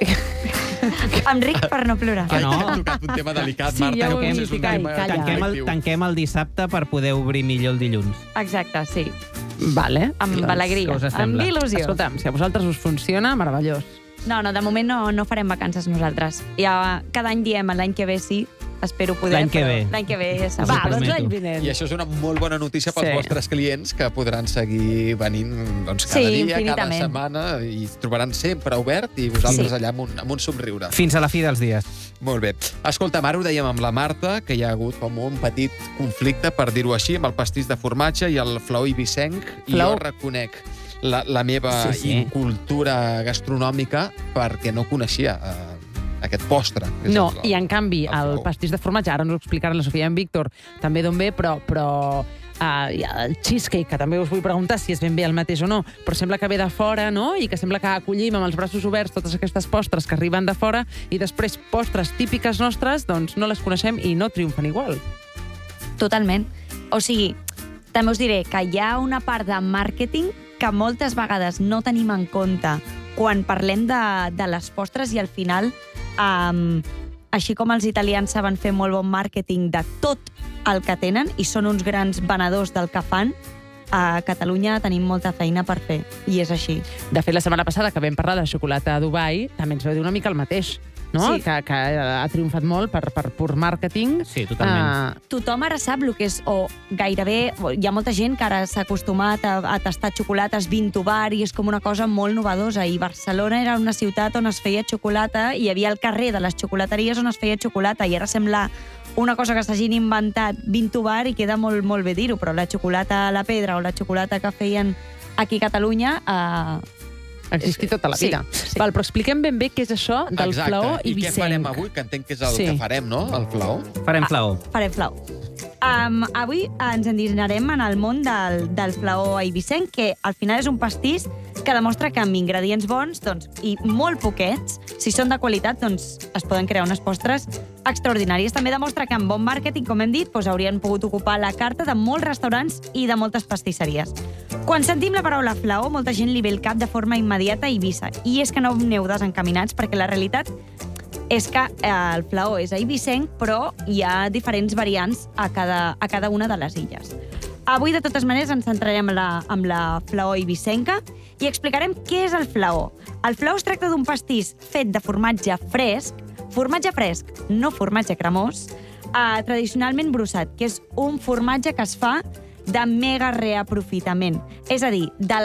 Em ric per no plorar. Que no? Ha tocat un tema delicat, Sí, Marta. ja ho que hem potser és un dit, tema calla. Tanquem el, conflictiu. tanquem el dissabte per poder obrir millor el dilluns. Exacte, sí. Vale. Amb alegria, Què us amb sembla? il·lusió. Escolta'm, si a vosaltres us funciona, meravellós. No, no, de moment no, no farem vacances nosaltres. Ja cada any diem l'any que ve sí, espero poder... L'any que però ve. L'any que ve segur. Va, doncs l'any vinent. I això és una molt bona notícia pels Sí. vostres clients que podran seguir venint doncs, cada Sí, dia, cada infinitament. setmana i es trobaran sempre obert i vosaltres Sí. allà amb un, amb un somriure. Fins a la fi dels dies. Molt bé. Escolta, ara ho dèiem amb la Marta, que hi ha hagut com un petit conflicte, per dir-ho així, amb el pastís de formatge i el flaó ibisenc, i Flaó. jo reconec la, la meva Sí, sí. incultura gastronòmica perquè no coneixia eh, aquest postre. que és No, el- i en canvi, el el flaó. pastís de formatge, ara ens ho explicaran la Sofia i en Víctor, també d'on ve, però, però uh, hi ha el cheesecake, que també us vull preguntar si és ben bé el mateix o no, però sembla que ve de fora, no?, i que sembla que acollim amb els braços oberts totes aquestes postres que arriben de fora i després postres típiques nostres, doncs no les coneixem i no triomfen igual. Totalment. O sigui, també us diré que hi ha una part de màrqueting que moltes vegades no tenim en compte quan parlem de, de les postres i al final, um, així com els italians saben fer molt bon màrqueting de tot el que tenen i són uns grans venedors del que fan, a Catalunya tenim molta feina per fer, i és així. De fet, la setmana passada que vam parlar de xocolata a Dubai, també ens vau dir una mica el mateix, no? Sí. Que, que ha triomfat molt per, per pur màrqueting. Sí, totalment. Uh, Tothom ara sap el que és, o gairebé, hi ha molta gent que ara s'ha acostumat a, a tastar xocolates vint to bar i és com una cosa molt novedosa. I Barcelona era una ciutat on es feia xocolata i hi havia el carrer de les xocolateries on es feia xocolata i ara sembla una cosa que s'hagin inventat vint to bar i queda molt, molt bé dir-ho, però la xocolata a la pedra o la xocolata que feien aquí a Catalunya... Eh, ha existit tota la Sí, vida. sí. Val, però expliquem ben bé què és això del Exacte. flaó I què ibisenc. farem avui? Que entenc que és el Sí. que farem, no? El flaó. Farem flaó. Farem flaó. Um, avui ens endinsarem en el món del, del flaó eivissenc, que al final és un pastís que demostra que amb ingredients bons doncs, i molt poquets si són de qualitat, doncs es poden crear unes postres extraordinàries. També demostra que amb bon màrqueting, com hem dit, doncs haurien pogut ocupar la carta de molts restaurants i de moltes pastisseries. Quan sentim la paraula flaó, molta gent li ve el cap de forma immediata a Eivissa. I és que no aneu desencaminats, perquè la realitat és que eh, el flaó és eivissenc, però hi ha diferents variants a cada, a cada una de les illes. Avui, de totes maneres, ens centrarem en la, en la flaó eivissenca i explicarem què és el flaó. El flaó es tracta d'un pastís fet de formatge fresc, formatge fresc, no formatge cremós, eh, tradicionalment brossat, que és un formatge que es fa de mega reaprofitament. És a dir,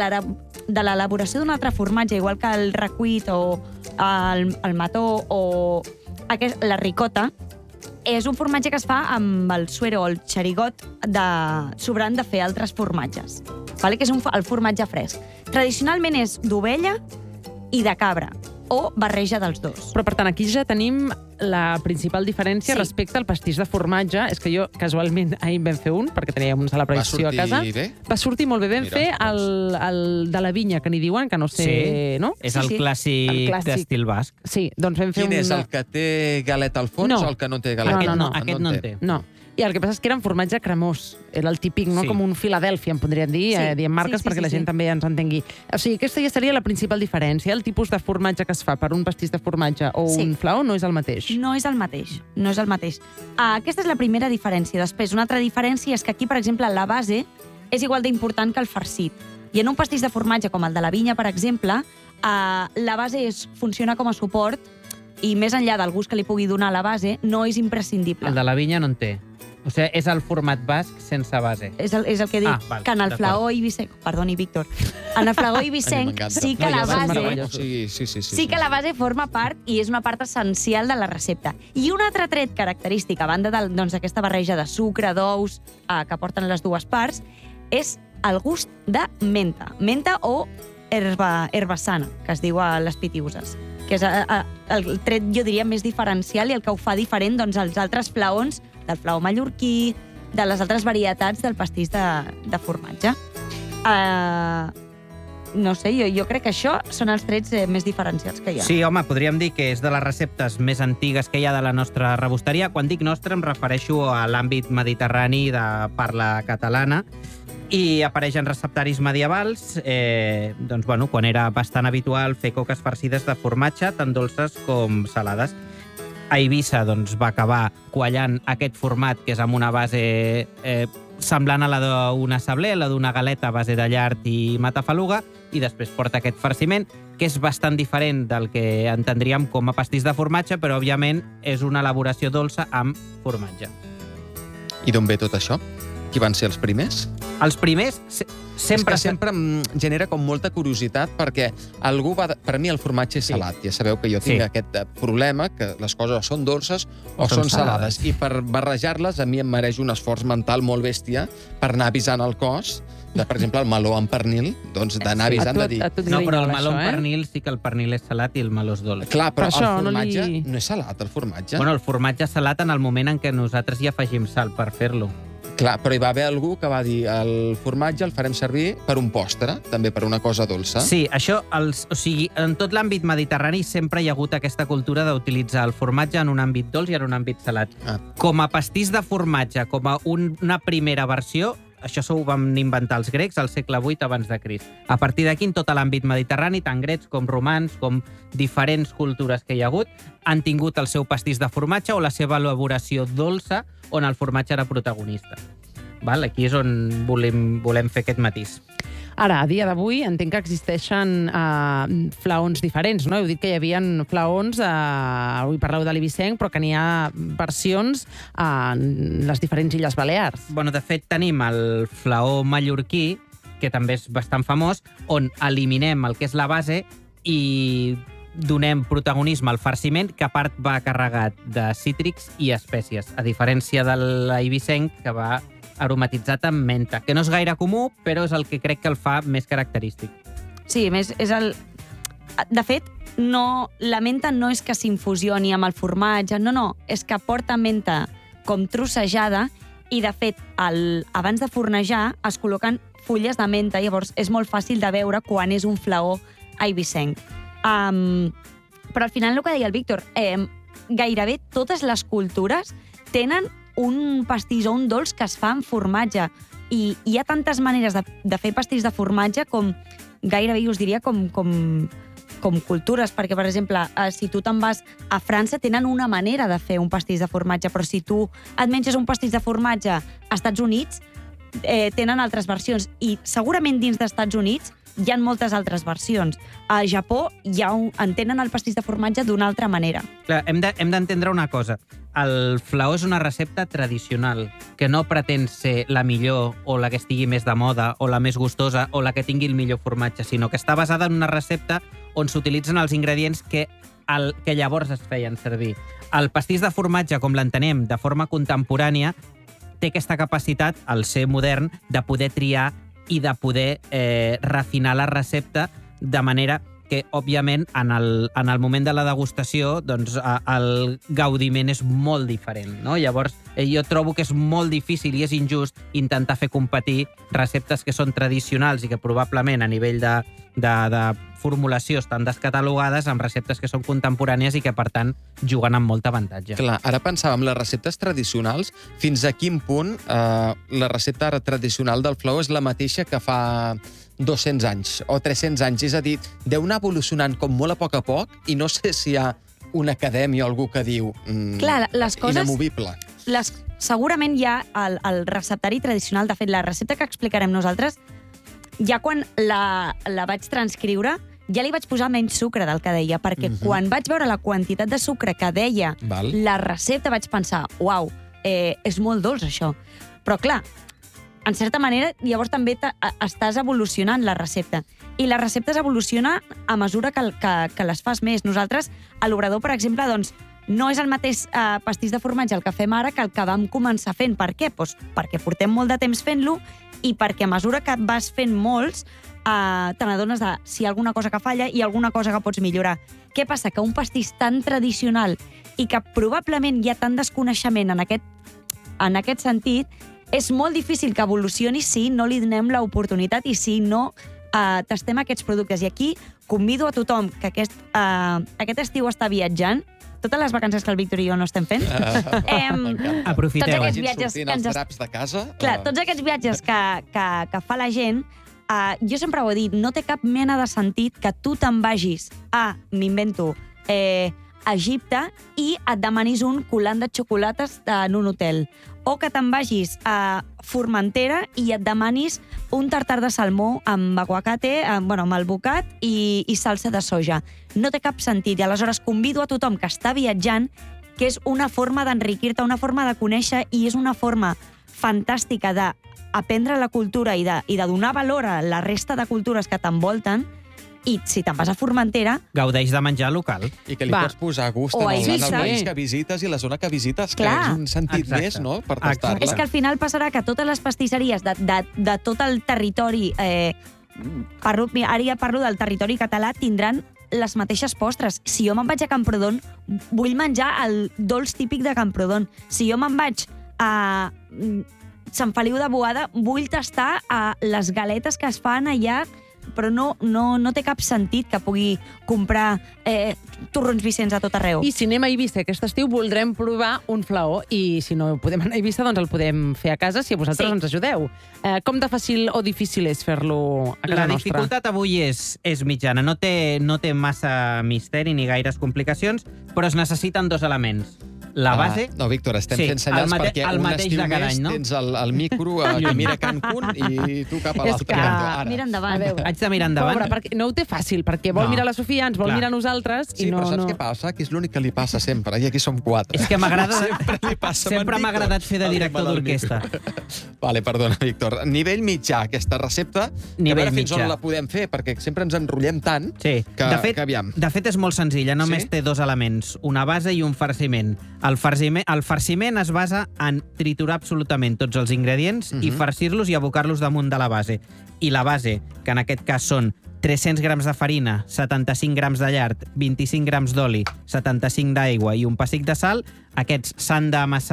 de l'elaboració d'un altre formatge, igual que el recuit o el, el mató o aquest, la ricota, és un formatge que es fa amb el suero o el xerigot de, sobrant de fer altres formatges, vale? Que és un, el formatge fresc. Tradicionalment és d'ovella i de cabra, o barreja dels dos. Però, per tant, aquí ja tenim la principal diferència sí. respecte al pastís de formatge. És que jo, casualment, ahir en vam fer un, perquè teníem una celebració a casa. Va sortir bé? Va sortir molt bé. Vam Mira, fer el, el de la vinya, que n'hi diuen, que no sé... Sí, no? és sí, el, sí. clàssic el clàssic d'estil basc. Sí, doncs vam fer Quin un... és, el que té galeta al fons no. o el que no té galeta? No, no, no. Aquest no en té. No. I el que passa és que era un formatge cremós. Era el típic, no? Sí. Com un Filadèlfia, en podríem dir, Sí. eh, diem marques Sí, sí, perquè sí, la gent sí. també ens entengui. O sigui, aquesta ja seria la principal diferència. El tipus de formatge que es fa per un pastís de formatge o Sí. un flaó no és el mateix. No és el mateix, no és el mateix. Uh, aquesta és la primera diferència. Després, una altra diferència és que aquí, per exemple, la base és igual d'important que el farcit. I en un pastís de formatge com el de la vinya, per exemple, uh, la base és, funciona com a suport i més enllà del gust que li pugui donar a la base, no és imprescindible. El de la vinya no en té. O sigui, és el format basc sense base. És el, és el que dic, Ah, val, que en el d'acord. flaó eivissenc... Perdoni, Víctor. En el flaó eivissenc sí que la base... O sigui, sí, sí, sí, Sí que la base forma part i és una part essencial de la recepta. I un altre tret característic, a banda d'aquesta doncs, barreja de sucre, d'ous, eh, que porten les dues parts, és el gust de menta. Menta o herba, herba sana, que es diu a les pitiuses, que és a, a, el tret, jo diria, més diferencial i el que ho fa diferent doncs, als altres flaons, del flaó mallorquí, de les altres varietats del pastís de, de formatge. Uh, no sé, jo, jo crec que això són els trets eh, més diferencials que hi ha. Sí, home, podríem dir que és de les receptes més antigues que hi ha de la nostra rebosteria. Quan dic nostra em refereixo a l'àmbit mediterrani de parla catalana i apareix en receptaris medievals, eh, doncs, bueno, quan era bastant habitual fer coques farcides de formatge, tant dolces com salades. A Eivissa doncs, va acabar quallant aquest format, que és amb una base eh, semblant a la d'una sablé, la d'una galeta a base de llard i matafaluga, i després porta aquest farciment, que és bastant diferent del que entendríem com a pastís de formatge, però, òbviament, és una elaboració dolça amb formatge. I d'on ve tot això? Qui van ser els primers? Els primers se sempre... És que sempre em genera com molta curiositat perquè algú va... De... Per mi el formatge és salat. Ja sabeu que jo tinc Sí. aquest problema, que les coses o són dolces o, O són són salades. salades. I per barrejar-les a mi em mereix un esforç mental molt bèstia per anar avisant el cos de, per exemple, el meló amb pernil, doncs d'anar Sí. avisant A de tu- dir... a tu et No, però el grinyola, meló això, amb eh? pernil sí que el pernil és salat i el meló és dolç. Clar, però Per això el no formatge li- no és salat, el formatge. Bueno, el formatge salat en el moment en què nosaltres hi afegim sal per fer-lo. Clar, però hi va haver algú que va dir el formatge el farem servir per un postre, també per una cosa dolça. Sí, això, els, o sigui, en tot l'àmbit mediterrani sempre hi ha hagut aquesta cultura d'utilitzar el formatge en un àmbit dolç i en un àmbit salat. Ah. Com a pastís de formatge, com a un, una primera versió, això s'ho van inventar els grecs al segle vuit abans de Crist. A partir d'aquí, en tot l'àmbit mediterrani, tant grecs com romans, com diferents cultures que hi ha hagut, han tingut el seu pastís de formatge o la seva elaboració dolça, on el formatge era protagonista. Val? Aquí és on volem, volem fer aquest matís. Ara, a dia d'avui, entenc que existeixen uh, flaons diferents, no? Heu dit que hi havia flaons, uh, avui parleu de l'Eivissenc, però que n'hi ha versions a uh, les diferents Illes Balears. Bueno, de fet, tenim el flaó mallorquí, que també és bastant famós, on eliminem el que és la base i donem protagonisme al farciment, que a part va carregat de cítrics i espècies, a diferència de l'eivissenc, que va aromatitzat amb menta, que no és gaire comú, però és el que crec que el fa més característic. Sí, més és el... De fet, no, la menta no és que s'infusioni amb el formatge, no, no, és que porta menta com trossejada i, de fet, el, abans de fornejar es col·loquen fulles de menta, llavors és molt fàcil de veure quan és un flaó eivissenc. Um, Però al final el que deia el Víctor, eh, gairebé totes les cultures tenen un pastís o un dolç que es fa amb formatge. I hi ha tantes maneres de, de fer pastís de formatge com gairebé, us diria, com, com, com cultures. Perquè, per exemple, eh, si tu te'n vas a França, tenen una manera de fer un pastís de formatge, però si tu et menges un pastís de formatge a Estats Units, eh, tenen altres versions. I segurament dins d'Estats Units hi ha moltes altres versions. A Japó ja entenen el pastís de formatge d'una altra manera. Clar, hem de, hem d'entendre una cosa. El flaó és una recepta tradicional, que no pretén ser la millor o la que estigui més de moda o la més gustosa o la que tingui el millor formatge, sinó que està basada en una recepta on s'utilitzen els ingredients que, el, que llavors es feien servir. El pastís de formatge, com l'entenem de forma contemporània, té aquesta capacitat, al ser modern, de poder triar i de poder eh, refinar la recepta de manera que, òbviament, en el, en el moment de la degustació, doncs, el gaudiment és molt diferent, no? Llavors, jo trobo que és molt difícil i és injust intentar fer competir receptes que són tradicionals i que probablement a nivell de, de, de formulació estan descatalogades amb receptes que són contemporànies i que, per tant, juguen amb molt avantatge. Clar, ara pensàvem, les receptes tradicionals, fins a quin punt eh, la recepta tradicional del flaó és la mateixa que fa dos-cents anys o tres-cents anys. És a dir, deu anar evolucionant com molt a poc a poc i no sé si hi ha una acadèmia o algú que diu mm, Clar, les coses, inamovible. Les, segurament hi ha el, el receptari tradicional. De fet, la recepta que explicarem nosaltres, ja quan la, la vaig transcriure, ja li vaig posar menys sucre del que deia, perquè uh-huh. quan vaig veure la quantitat de sucre que deia Val. la recepta, vaig pensar, uau, eh, és molt dolç això. Però clar, en certa manera, llavors també estàs evolucionant la recepta. I la recepta evoluciona a mesura que, que, que les fas més. Nosaltres, a l'Obrador, per exemple, doncs, no és el mateix eh, pastís de formatge el que fem ara que el que vam començar fent. Per què? Pues perquè portem molt de temps fent-lo i perquè a mesura que vas fent molts, eh, te n'adones de si hi ha alguna cosa que falla i alguna cosa que pots millorar. Què passa? Que un pastís tan tradicional i que probablement hi ha tant desconeixement en aquest, en aquest sentit, és molt difícil que evolucioni si no li donem l'oportunitat i si no eh, tastem aquests productes. I aquí convido a tothom que aquest, eh, aquest estiu està viatjant, totes les vacances que el Víctor i jo no estem fent. Uh, eh, Aprofiteu. Tots aquests viatges que ens... els draps de casa. Clar, tots aquests viatges que, que, que fa la gent, eh, jo sempre ho he dit, no té cap mena de sentit que tu te'n vagis a, m'invento, eh, Egipte i et demanis un colant de xocolates en un hotel. O que te'n vagis a Formentera i et demanis un tartar de salmó amb aguacate, amb, bueno, amb albocat i, i salsa de soja. No té cap sentit. I aleshores convido a tothom que està viatjant, que és una forma d'enriquir-te, una forma de conèixer i és una forma fantàstica d'aprendre la cultura i de, i de donar valor a la resta de cultures que t'envolten. I si te'n vas a Formentera... Gaudeix de menjar local. I que li Va. pots posar gust en el, el país que visites i la zona que visites, Clar. que és un sentit Exacte. més, no?, per tastar-la. És que al final passarà que totes les pastisseries de, de, de tot el territori... Eh, parlo, ara ja parlo del territori català, tindran les mateixes postres. Si jo me'n vaig a Camprodon, vull menjar el dolç típic de Camprodon. Si jo me'n vaig a Sant Feliu de Boada, vull tastar a les galetes que es fan allà, però no, no, no té cap sentit que pugui comprar eh, torrons Vicenç a tot arreu. I si anem a Eivissa aquest estiu, voldrem provar un flaó, i si no podem anar a Eivissa, doncs el podem fer a casa si vosaltres sí. ens ajudeu. Eh, com de fàcil o difícil és fer-lo a casa La nostra? dificultat avui és, és mitjana. No té, no té massa misteri ni gaires complicacions, però es necessiten dos elements. La base... Ah, no, Víctor, estem sí, fent senyals mate, perquè un estiu més any, no? tens el, el micro eh, que mira Cancún i tu cap a l'altre. És que... Ara. Mira endavant. Haig de mirar endavant. Pobre, perquè no ho té fàcil, perquè vol no. mirar la Sofia, ens vol Clar. mirar nosaltres sí, i no... però saps no... què passa? Que és l'únic que li passa sempre, i aquí som quatre. És que m'agrada... Sempre li passa Sempre m'ha agradat fer de director d'orquestra. Vale, perdona, Víctor. Nivell mitjà, aquesta recepta, Nivell que a veure fins mitjà. on la podem fer, perquè sempre ens enrotllem tant sí. que, de fet, que aviam. De fet, és molt senzilla, només sí? té dos elements, una base i un farciment. El farciment, el farciment es basa en triturar absolutament tots els ingredients uh -huh. i farcir-los i abocar-los damunt de la base. I la base, que en aquest cas són tres-cents grams de farina, setanta-cinc grams de llard, vint-i-cinc grams d'oli, setanta-cinc d'aigua i un pessic de sal, aquests s'han d'amassar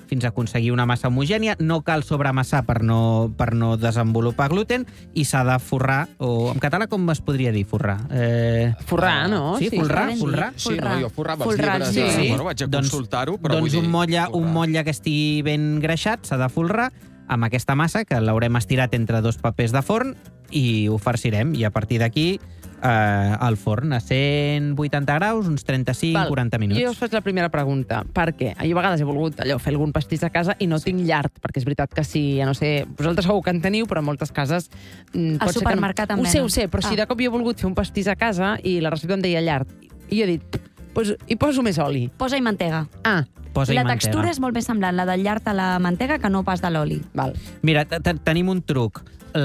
fins a aconseguir una massa homogènia. No cal sobremassar per no, per no desenvolupar gluten i s'ha de forrar, o en català com es podria dir, forrar? Eh... Forrar, no? Sí, folrar, folrar. Sí, no, jo forrava els Folrar, llibres. sí. de- Sí. Bueno, vaig a consultar-ho, però doncs vull dir... un motlle, un motlle que estigui ben greixat s'ha de folrar amb aquesta massa, que l'haurem estirat entre dos papers de forn, i ho farcirem. I a partir d'aquí, eh, al forn, a cent vuitanta graus, uns trenta-cinc a quaranta minuts. Jo us faig la primera pregunta. Per què? Jo a vegades he volgut allò, fer algun pastís a casa i no tinc llard, perquè és veritat que si, ja no sé, vosaltres segur que en teniu, però en moltes cases... Mm, Al pot ser que supermercat no... en Ho sé, venen. ho sé, però si Ah. de cop jo he volgut fer un pastís a casa i la recepta em deia llard, i jo he dit, pues, hi poso més oli. Posa-hi mantega. Ah, Posa-hi la mantega. textura és molt més semblant, la del llard a la mantega, que no pas de l'oli. Val. Mira, te- te- tenim un truc.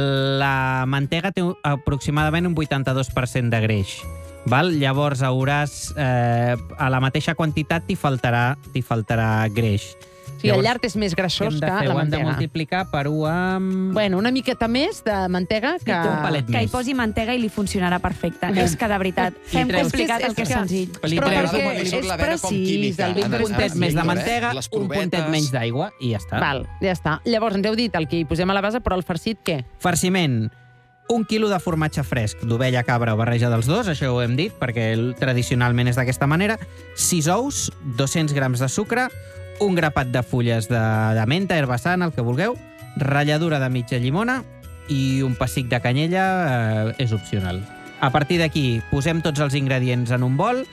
La mantega té un- aproximadament un vuitanta-dos per cent de greix. Val? Llavors hauràs... Eh, a la mateixa quantitat t'hi faltarà, t'hi faltarà greix. Sí, el llard és més grassós Què hem que de fer? la Ho hem de mantega. multiplicar per un amb... Bueno, una miqueta més de mantega que... Un palet Que hi més. posi mantega i li funcionarà perfecte. Mm. És que, de veritat, hem treus- complicat És el que és que- senzill. Li Però treus perquè un- és surt la vena com precís, química, el en el- vint un puntet més de eh? mantega, Les un puntet provetes. menys d'aigua i ja està. Val, ja està. Llavors, ens heu dit el que hi posem a la base, però el farcit què? Farciment. Un quilo de formatge fresc, d'ovella, cabra o barreja dels dos, això ho hem dit, perquè el- tradicionalment és d'aquesta manera. Sis ous, dos-cents grams de sucre, un grapat de fulles de, de menta, herba sana, el que vulgueu, ratlladura de mitja llimona i un pessic de canyella eh, és opcional. A partir d'aquí, posem tots els ingredients en un bol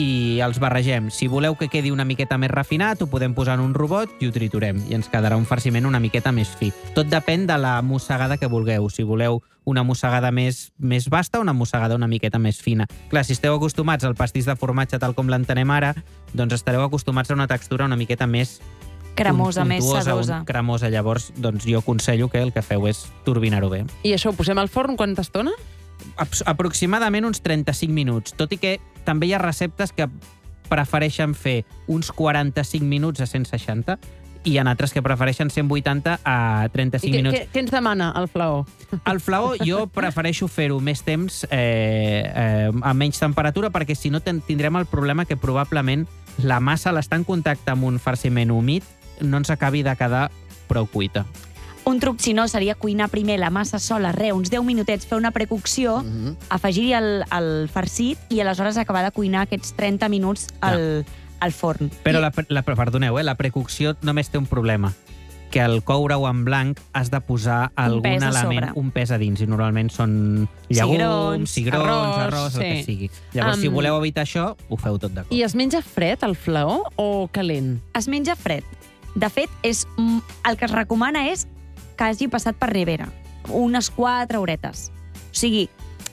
i els barregem. Si voleu que quedi una miqueta més refinat, ho podem posar en un robot i ho triturem. I ens quedarà un farciment una miqueta més fi. Tot depèn de la mossegada que vulgueu. Si voleu una mossegada més, més vasta o una mossegada una miqueta més fina. Clar, si esteu acostumats al pastís de formatge tal com l'entenem ara, doncs estareu acostumats a una textura una miqueta més Cremosa, més untuosa, sedosa. un- cremosa. Llavors, doncs jo aconsello que el que feu és turbinar-ho bé. I això ho posem al forn quanta estona? Aps- aproximadament uns trenta-cinc minuts, tot i que també hi ha receptes que prefereixen fer uns quaranta-cinc minuts a cent seixanta i hi ha altres que prefereixen cent vuitanta a I trenta-cinc què, minuts. què, què ens demana el flaó? El flaó jo prefereixo fer-ho més temps eh, eh, a menys temperatura perquè si no ten- tindrem el problema que probablement la massa, l'estar en contacte amb un farciment humit, no ens acabi de quedar prou cuita. Un truc, si no, seria cuinar primer la massa sola, re, uns deu minutets, fer una precocció, Mhm. afegir-hi el, el farcit i aleshores acabar de cuinar aquests trenta minuts al, al forn. Però, la, la, perdoneu, eh, la precocció només té un problema, que al coure-ho en blanc has de posar algun pes a element, sobre. un pes a dins, i normalment són llegums, Cigrons, cigrons, arròs, arròs, el sí. que sigui. Llavors, Am- si voleu evitar això, ho feu tot de cop. I es menja fred, el flaó, o calent? Es menja fred. De fet, és, mm, el que es recomana és que hagi passat per Ribera, unes quatre horetes. O sigui,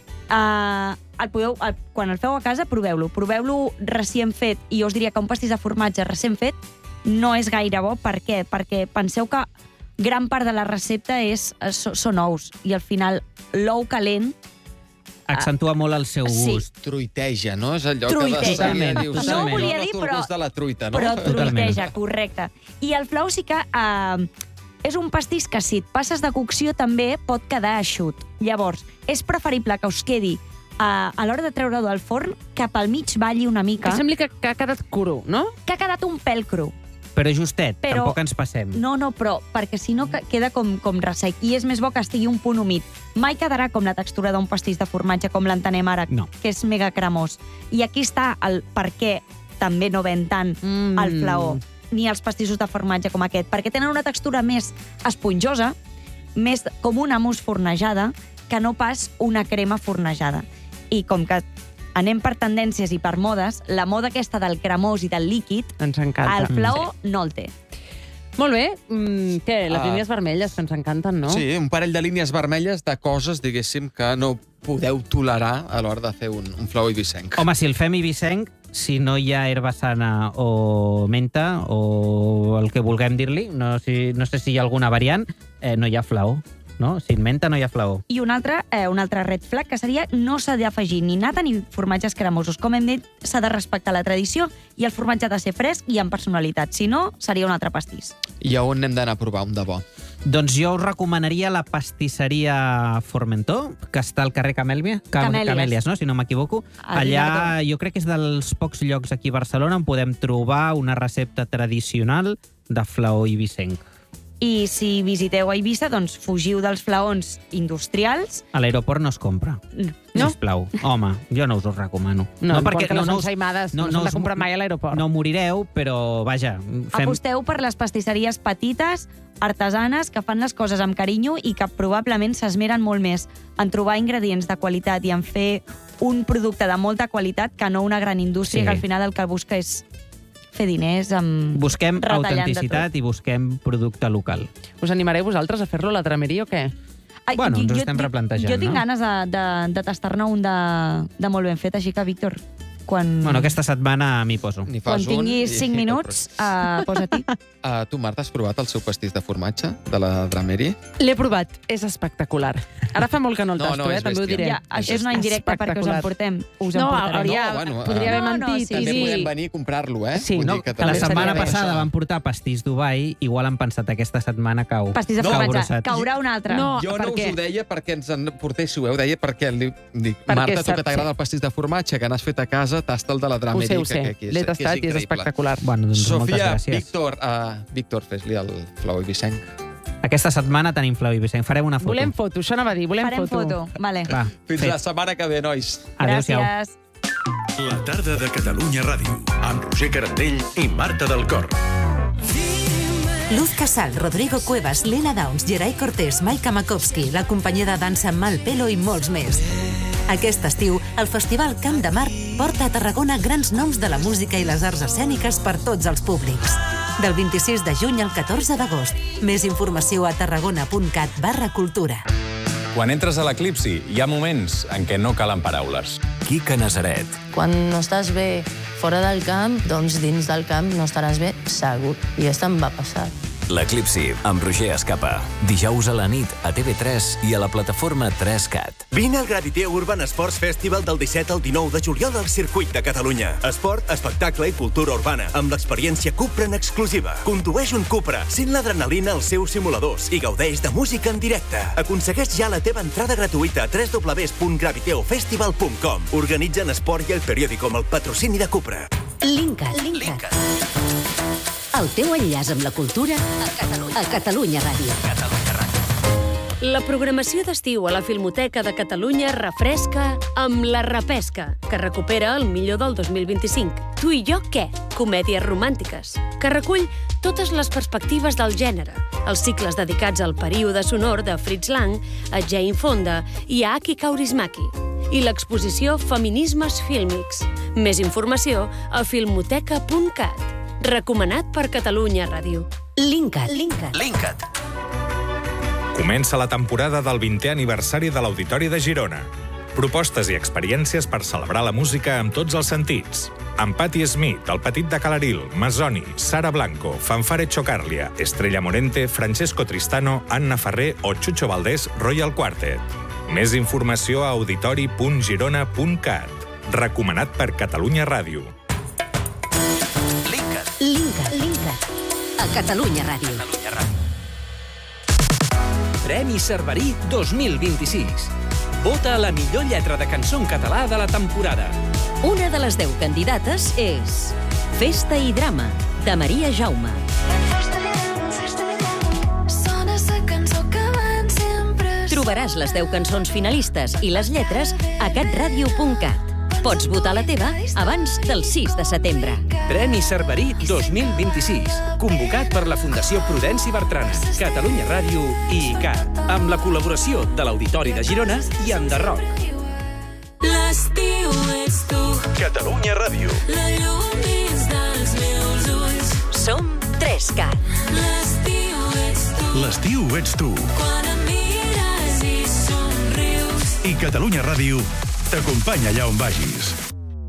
eh, el podeu, el, quan el feu a casa, proveu-lo. Proveu-lo recient fet, i jo us diria que un pastís de formatge recient fet no és gaire bo. Per què? Perquè penseu que gran part de la recepta és, so, són ous, i al final l'ou calent Accentua molt el seu Sí. gust. Truiteja, no? És allò Truiteja. que de seguida Totalment, dius... No ho volia "Jo dir, noto el però- gust de la truita, no? però Totalment. truiteja, correcte. I el flaó sí que eh, és un pastís que si et passes de cocció també pot quedar eixut. Llavors, és preferible que us quedi eh, a l'hora de treure-ho del forn que pel mig balli una mica, Que sembli que, que ha quedat cru, no? que ha quedat un pèl cru. Però justet, Però- tampoc ens passem. No, no, però perquè si no que- queda com, com ressec. I és més bo que estigui un punt humit. Mai quedarà com la textura d'un pastís de formatge com l'entenem ara, No. que és mega cremós. I aquí està el per què també no ven tant Mm. el flaó, ni els pastissos de formatge com aquest, perquè tenen una textura més esponjosa, més com una mousse fornejada, que no pas una crema fornejada. I com que anem per tendències i per modes, la moda aquesta del cremós i del líquid, Ens encanta. el flaó no el té. Molt bé. Mm, què, les Ah. línies vermelles, que ens encanten, no? Sí, un parell de línies vermelles de coses, diguéssim, que no podeu tolerar a l'hora de fer un, un flaó ibisenc. Home, si el fem ibisenc, si no hi ha herba sana o menta o el que vulguem dir-li, no, si, no sé si hi ha alguna variant, eh, no hi ha flaó. No? Sin menta no hi ha flaó. I un altre, eh, un altre red flag, que seria no s'ha d'afegir ni nata ni formatges cremosos. Com hem dit, s'ha de respectar la tradició i el formatge ha de ser fresc i amb personalitat. Si no, seria un altre pastís. I a on hem d'anar a provar un de bo? Doncs jo us recomanaria la pastisseria Formentor, que està al carrer Camèlia, Cam Camèlies. Camèlies, no? Si no m'equivoco. Al Allà Guinardó. jo crec que és dels pocs llocs aquí a Barcelona on podem trobar una recepta tradicional de flaó ibisenc. I si visiteu a Eivissa, doncs fugiu dels flaons industrials. A l'aeroport no es compra. No? Sisplau. Home, jo no us ho recomano. No, perquè no són saimades, no s'han de comprar mai a l'aeroport. No morireu, però, vaja... Fem... Aposteu per les pastisseries petites, artesanes, que fan les coses amb carinyo i que probablement s'esmeren molt més en trobar ingredients de qualitat i en fer un producte de molta qualitat que no una gran indústria Sí. que al final el que busca és fer diners amb... Busquem retallant de autenticitat tot. i busquem producte local. Us animareu vosaltres a fer-lo a la Trameria o què? Ai, Bueno, ens ho jo- estem jo- replantejant, Jo tinc no? ganes de, de, de tastar-ne un de, de molt ben fet, així que, Víctor, quan, Bueno, aquesta setmana m'hi poso. quan tinguis cinc minuts, uh, posa-t'hi. Uh, tu, Marta, has provat el seu pastís de formatge de la Drameri? L'he provat, és espectacular. Ara fa molt que no el No, tasto, no, eh? és També ho bèstia. diré. Ja, això és una indirecta perquè us emportem. Us No, emportarem. hauria, No, bueno, podria haver no, no, mentit. sí, També sí. podem venir a comprar-lo, eh? Sí, Vull no, dir que Que la també setmana estaria bé, passada això. van portar pastís Dubai, igual han pensat aquesta setmana cau. Pastís de cau formatge. brossat. Caurà un altre. No, Jo no perquè- us ho deia perquè ens en portéssiu, eh? Ho deia perquè li, dic, Perquè Marta, tu sap- que t'agrada el pastís de formatge que n'has fet a casa, tasta el de la Ho Drameri. sé, ho que- sé. que- que L'he que tastat i és increïble. espectacular. Bueno, doncs moltes Sofia, gràcies. Víctor, uh, Víctor, fes-li el flau ibisenc. Aquesta setmana tenim flau ibisenc. Farem una foto. Volem foto, això anava a dir, volem Farem foto. Vale. Va, Fins fet. la setmana que ve, nois. Adéu-siau. Gràcies. La tarda de Catalunya Ràdio, amb Roger Carandell i Marta del Cor. Luz Casal, Rodrigo Cuevas, Lena Downs, Geray Cortés, Maika Makovsky, la companyia de dansa Malpelo i molts més. Aquest estiu, el Festival Camp de Mar porta a Tarragona grans noms de la música i les arts escèniques per tots els públics. Del vint-i-sis de juny al catorze d'agost. Més informació a tarragona.cat barra cultura. Quan entres a l'eclipsi, hi ha moments en què no calen paraules. Quica Nazaret. Quan no estàs bé fora del camp, doncs dins del camp no estaràs bé segur. I aquesta em va passar. L'Eclipsi, amb Roger Escapa. Dijous a la nit a T V tres i a la plataforma tres cat. Vine al Gravité Urban Sports Festival del disset al dinou de juliol al Circuit de Catalunya. Esport, espectacle i cultura urbana, amb l'experiència Cupra en exclusiva. Condueix un Cupra, sent l'adrenalina als seus simuladors i gaudeix de música en directe. Aconsegueix ja la teva entrada gratuïta a w w w punt graviteofestival punt com. Organitzen Esport i El Periódico amb el patrocini de Cupra. Linkat. Linkat. El teu enllaç amb la cultura a Catalunya, a Catalunya Ràdio. La programació d'estiu a la Filmoteca de Catalunya refresca amb La Repesca, que recupera el millor del dos mil vint-i-cinc. Tu i jo què? Comèdies romàntiques, que recull totes les perspectives del gènere, els cicles dedicats al període sonor de Fritz Lang, a Jane Fonda i a Aki Kaurismäki, i l'exposició Feminismes Fílmics. Més informació a filmoteca punt cat. Recomanat per Catalunya Ràdio. Linkat. Linkat. Linkat. Comença la temporada del vintè aniversari de l'Auditori de Girona. Propostes i experiències per celebrar la música amb tots els sentits. Amb Patti Smith, El Petit de Calaril, Masoni, Sara Blanco, Fanfare Chocarlia, Estrella Morente, Francesco Tristano, Anna Ferrer o Chucho Valdés Royal Quartet. Més informació a auditori punt girona punt cat. Recomanat per Catalunya Ràdio. Linkat. Linkat. A Catalunya Ràdio. Premi Cerverí dos mil vint-i-sis. Vota a la millor lletra de cançó en català de la temporada. Una de les deu candidates és Festa i Drama, de Maria Jaume. Trobaràs les deu cançons finalistes i les lletres a catradio punt cat. Pots votar la teva abans del sis de setembre. Premi Cerverí dos mil vint-i-sis. Convocat per la Fundació Prudenci Bertrana, Catalunya Ràdio i I C A T, amb la col·laboració de l'Auditori de Girona i Enderroc. L'estiu ets tu. Catalunya Ràdio. La llum dins dels meus ulls. Som tres cat. L'estiu ets tu. L'estiu ets tu. Quan em mires i somrius. I Catalunya Ràdio t'acompanya allà on vagis.